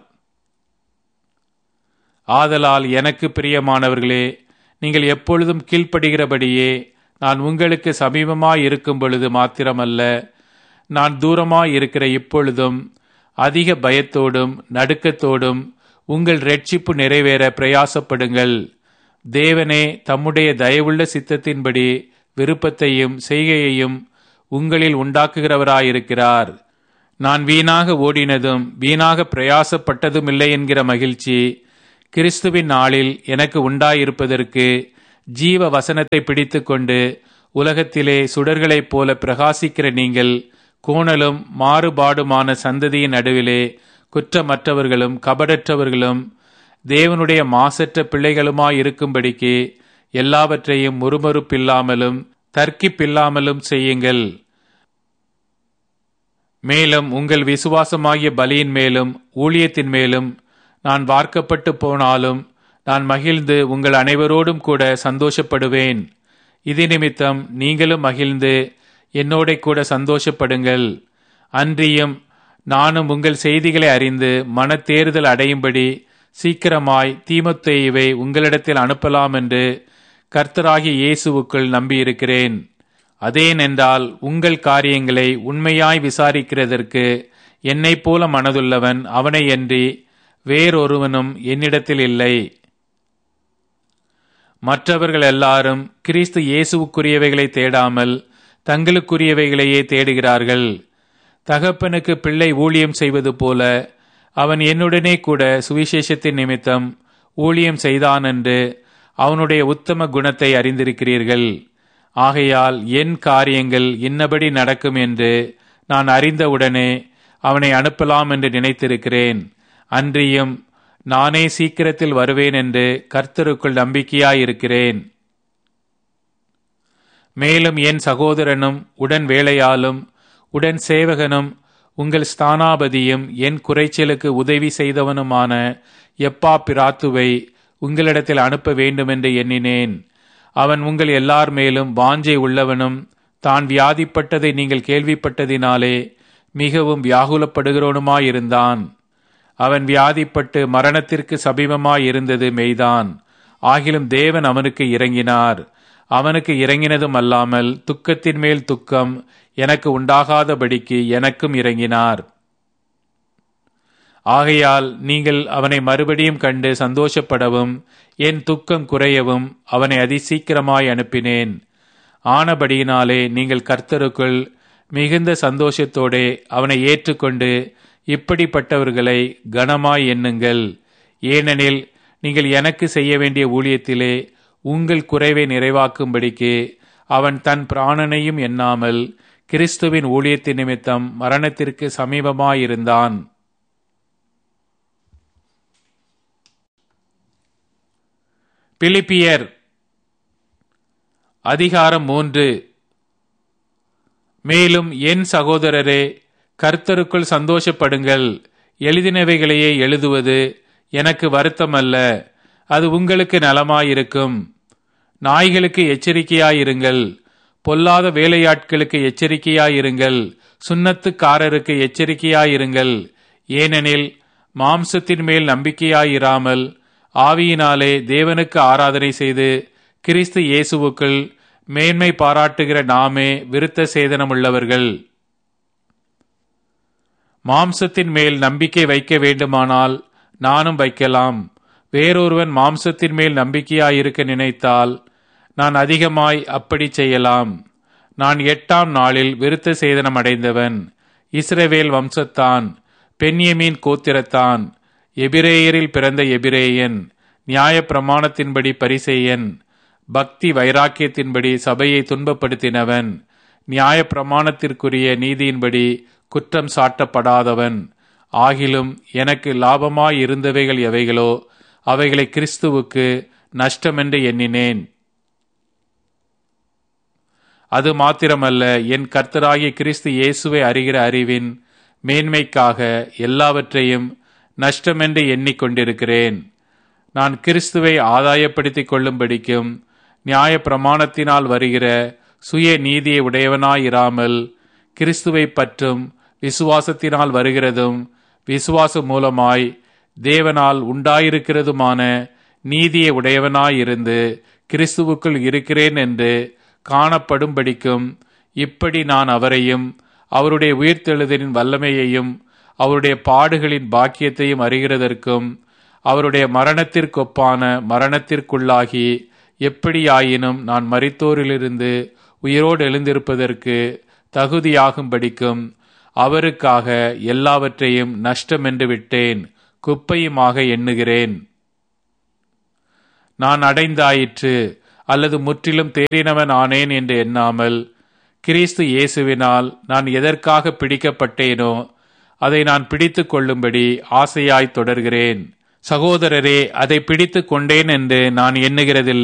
ஆதலால் எனக்கு பிரியமானவர்களே, நீங்கள் எப்பொழுதும் கீழ்ப்படுகிறபடியே நான் உங்களுக்கு சமீபமாய் இருக்கும் பொழுது மாத்திரமல்ல, நான் தூரமாய் இருக்கிற இப்பொழுதும் அதிக பயத்தோடும் நடுக்கத்தோடும் உங்கள் இரட்சிப்பு நிறைவேற பிரயாசப்படுங்கள். தேவனே தம்முடைய தயவுள்ள சித்தத்தின்படி விருப்பத்தையும் செய்கையையும் உங்களில் உண்டாக்குகிறவராயிருக்கிறார். நான் வீணாக ஓடினதும் வீணாக பிரயாசப்பட்டதும் இல்லை என்கிற மகிழ்ச்சி கிறிஸ்துவின் நாளில் எனக்கு உண்டாயிருப்பதற்கு ஜீவ வசனத்தை பிடித்துக்கொண்டு உலகத்திலே சுடர்களைப் போல பிரகாசிக்கிற நீங்கள் கோணலும் மாறுபாடுமான சந்ததியின் நடுவிலே குற்றமற்றவர்களும் கபடற்றவர்களும் தேவனுடைய மாசற்ற பிள்ளைகளுமாயிருக்கும்படிக்கு எல்லாவற்றையும் முறுமுறுப்பில்லாமலும் தர்க்கிப்பில்லாமலும் செய்யுங்கள். மேலும் உங்கள் விசுவாசமாகிய பலியின் மேலும் ஊழியத்தின் மேலும் நான் வார்க்கப்பட்டு போனாலும் நான் மகிழ்ந்து உங்கள் அனைவரோடும் கூட சந்தோஷப்படுவேன். இது நிமித்தம் நீங்களும் மகிழ்ந்து என்னோட கூட சந்தோஷப்படுங்கள். அன்றியும் நானும் உங்கள் செய்திகளை அறிந்து மனத்தேறுதல் அடையும்படி சீக்கிரமாய் தீமோத்தேயுவை உங்களிடத்தில் அனுப்பலாம் என்று கர்த்தராகிய இயேசுவுக்குள் நம்பியிருக்கிறேன். அதேனென்றால் உங்கள் காரியங்களை உண்மையாய் விசாரிக்கிறதற்கு என்னைப் போல மனதுள்ளவன் அவனையன்றி வேறொருவனும் என்னிடத்தில் இல்லை. மற்றவர்கள் எல்லாரும் கிறிஸ்து இயேசுவுக்குரியவைகளை தேடாமல் தங்களுக்குரியவைகளையே தேடுகிறார்கள். தகப்பனுக்கு பிள்ளை ஊழியம் செய்வது போல அவன் என்னுடனே கூட சுவிசேஷத்தின் நிமித்தம் ஊழியம் செய்தான் என்று அவனுடைய உத்தம குணத்தை அறிந்திருக்கிறீர்கள். ஆகையால் என் காரியங்கள் இன்னபடி நடக்கும் என்று நான் அறிந்தவுடனே அவனை அனுப்பலாம் என்று நினைத்திருக்கிறேன். அன்றியும் நானே சீக்கிரத்தில் வருவேன் என்று கர்த்தருக்குள் நம்பிக்கையாயிருக்கிறேன். மேலும் என் சகோதரனும் உடன் வேலையாலும் உடன் சேவகனும் உங்கள் ஸ்தானாபதியும் என் குறைச்சலுக்கு உதவி செய்தவனுமான எப்பாப்பிராத்துவை உங்களிடத்தில் அனுப்ப வேண்டுமென்று எண்ணினேன். அவன் உங்கள் எல்லார் மேலும் வாஞ்சை உள்ளவனும் தான் வியாதிப்பட்டதை நீங்கள் கேள்விப்பட்டதினாலே மிகவும் வியாகுலப்படுகிறவனுமாயிருந்தான். அவன் வியாதிப்பட்டு மரணத்திற்கு சமீபமாயிருந்தது மெய்தான். ஆகிலும் தேவன் அவனுக்கு இறங்கினார். அவனுக்கு இறங்கினதும் அல்லாமல் துக்கத்தின் மேல் துக்கம் எனக்கு உண்டாகாதபடிக்கு எனக்கும் இறங்கினார். ஆகையால் நீங்கள் அவனை மறுபடியும் கண்டு சந்தோஷப்படவும் என் துக்கம் குறையவும் அவனை அதிசீக்கிரமாய் அனுப்பினேன். ஆனபடியினாலே நீங்கள் கர்த்தருக்குள் மிகுந்த சந்தோஷத்தோடே அவனை ஏற்றுக்கொண்டு இப்படிப்பட்டவர்களை கனமாய் எண்ணுங்கள். ஏனெனில் நீங்கள் எனக்கு செய்ய வேண்டிய ஊழியத்திலே உங்கள் குறைவை நிறைவாக்கும்படிக்கு அவன் தன் பிராணனையும் எண்ணாமல் கிறிஸ்துவின் ஊழியத்தின் நிமித்தம் மரணத்திற்கு சமீபமாயிருந்தான். பிலிப்பியர் அதிகாரம் 3. மேலும் என் சகோதரரே, கர்த்தருக்குள் சந்தோஷப்படுங்கள். எழுதினவைகளையே எழுதுவது எனக்கு வருத்தமல்ல, அது உங்களுக்கு நலமாயிருக்கும். நாய்களுக்கு எச்சரிக்கையாயிருங்கள், பொல்லாத வேலையாட்களுக்கு எச்சரிக்கையாயிருங்கள், சுன்னத்துக்காரருக்கு எச்சரிக்கையாயிருங்கள். ஏனெனில் மாம்சத்தின் மேல் நம்பிக்கையாயிராமல் ஆவியினாலே தேவனுக்கு ஆராதனை செய்து கிறிஸ்து இயேசுவுக்குள் மேன்மை பாராட்டுகிற நாமே விருத்த சேதனமுள்ளவர்கள். மாம்சத்தின் மேல் நம்பிக்கை வைக்க வேண்டுமானால் நானும் வைக்கலாம். வேறொருவன் மாம்சத்தின் மேல் நம்பிக்கையாயிருக்க நினைத்தால் நான் அதிகமாய் அப்படி செய்யலாம். நான் 8ஆம் நாளில் விருத்த சேதனம் அடைந்தவன். இஸ்ரவேல் வம்சத்தான், பென்யமீன் கோத்திரத்தான், எபிரேயரில் பிறந்த எபிரேயன், நியாய பிரமாணத்தின்படி பரிசேயன், பக்தி வைராக்கியத்தின்படி சபையை துன்பப்படுத்தினவன், நியாய பிரமாணத்திற்குரிய நீதியின்படி குற்றம் சாட்டப்படாதவன். ஆகிலும் எனக்கு லாபமாயிருந்தவைகள் எவைகளோ அவைகளை கிறிஸ்துவுக்கு நஷ்டமென்று எண்ணினேன். அது மாத்திரமல்ல, என் கர்த்தராகிய கிறிஸ்து இயேசுவை அறிகிற அறிவின் மேன்மைக்காக எல்லாவற்றையும் நஷ்டமென்று எண்ணிக்கொண்டிருக்கிறேன். நான் கிறிஸ்துவை ஆதாயப்படுத்திக் கொள்ளும்படிக்கும் நியாய பிரமாணத்தினால் வருகிற சுய நீதியை உடையவனாயிராமல் கிறிஸ்துவை பற்றும் விசுவாசத்தினால் வருகிறதும் விசுவாசம் மூலமாய் தேவனால் உண்டாயிருக்கிறதுமான நீதியை உடையவனாயிருந்து கிறிஸ்துவுக்குள் இருக்கிறேன் என்று காணப்படும்படிக்கும் இப்படி நான் அவரையும் அவருடைய உயிர்த்தெழுதலின் வல்லமையையும் அவருடைய பாடுகளின் பாக்கியத்தையும் அறிகிறதற்கும் அவருடைய மரணத்திற்கொப்பான மரணத்திற்குள்ளாகி எப்படியாயினும் நான் மரித்தோரிலிருந்து உயிரோடு எழுந்திருப்பதற்கு தகுதியாகும்படிக்கும் அவருக்காக எல்லாவற்றையும் நஷ்டமென்று விட்டேன், குப்பையுமாக எண்ணுகிறேன். நான் அடைந்தாயிற்று அல்லது முற்றிலும் தேறினவன் ஆனேன் என்று எண்ணாமல், கிறிஸ்து இயேசுவினால் நான் எதற்காக பிடிக்கப்பட்டேனோ அதை நான் பிடித்து கொள்ளும்படி ஆசையாய் தொடர்கிறேன். சகோதரரே, அதை பிடித்து கொண்டேன் என்று நான் எண்ணுகிறதில்லை.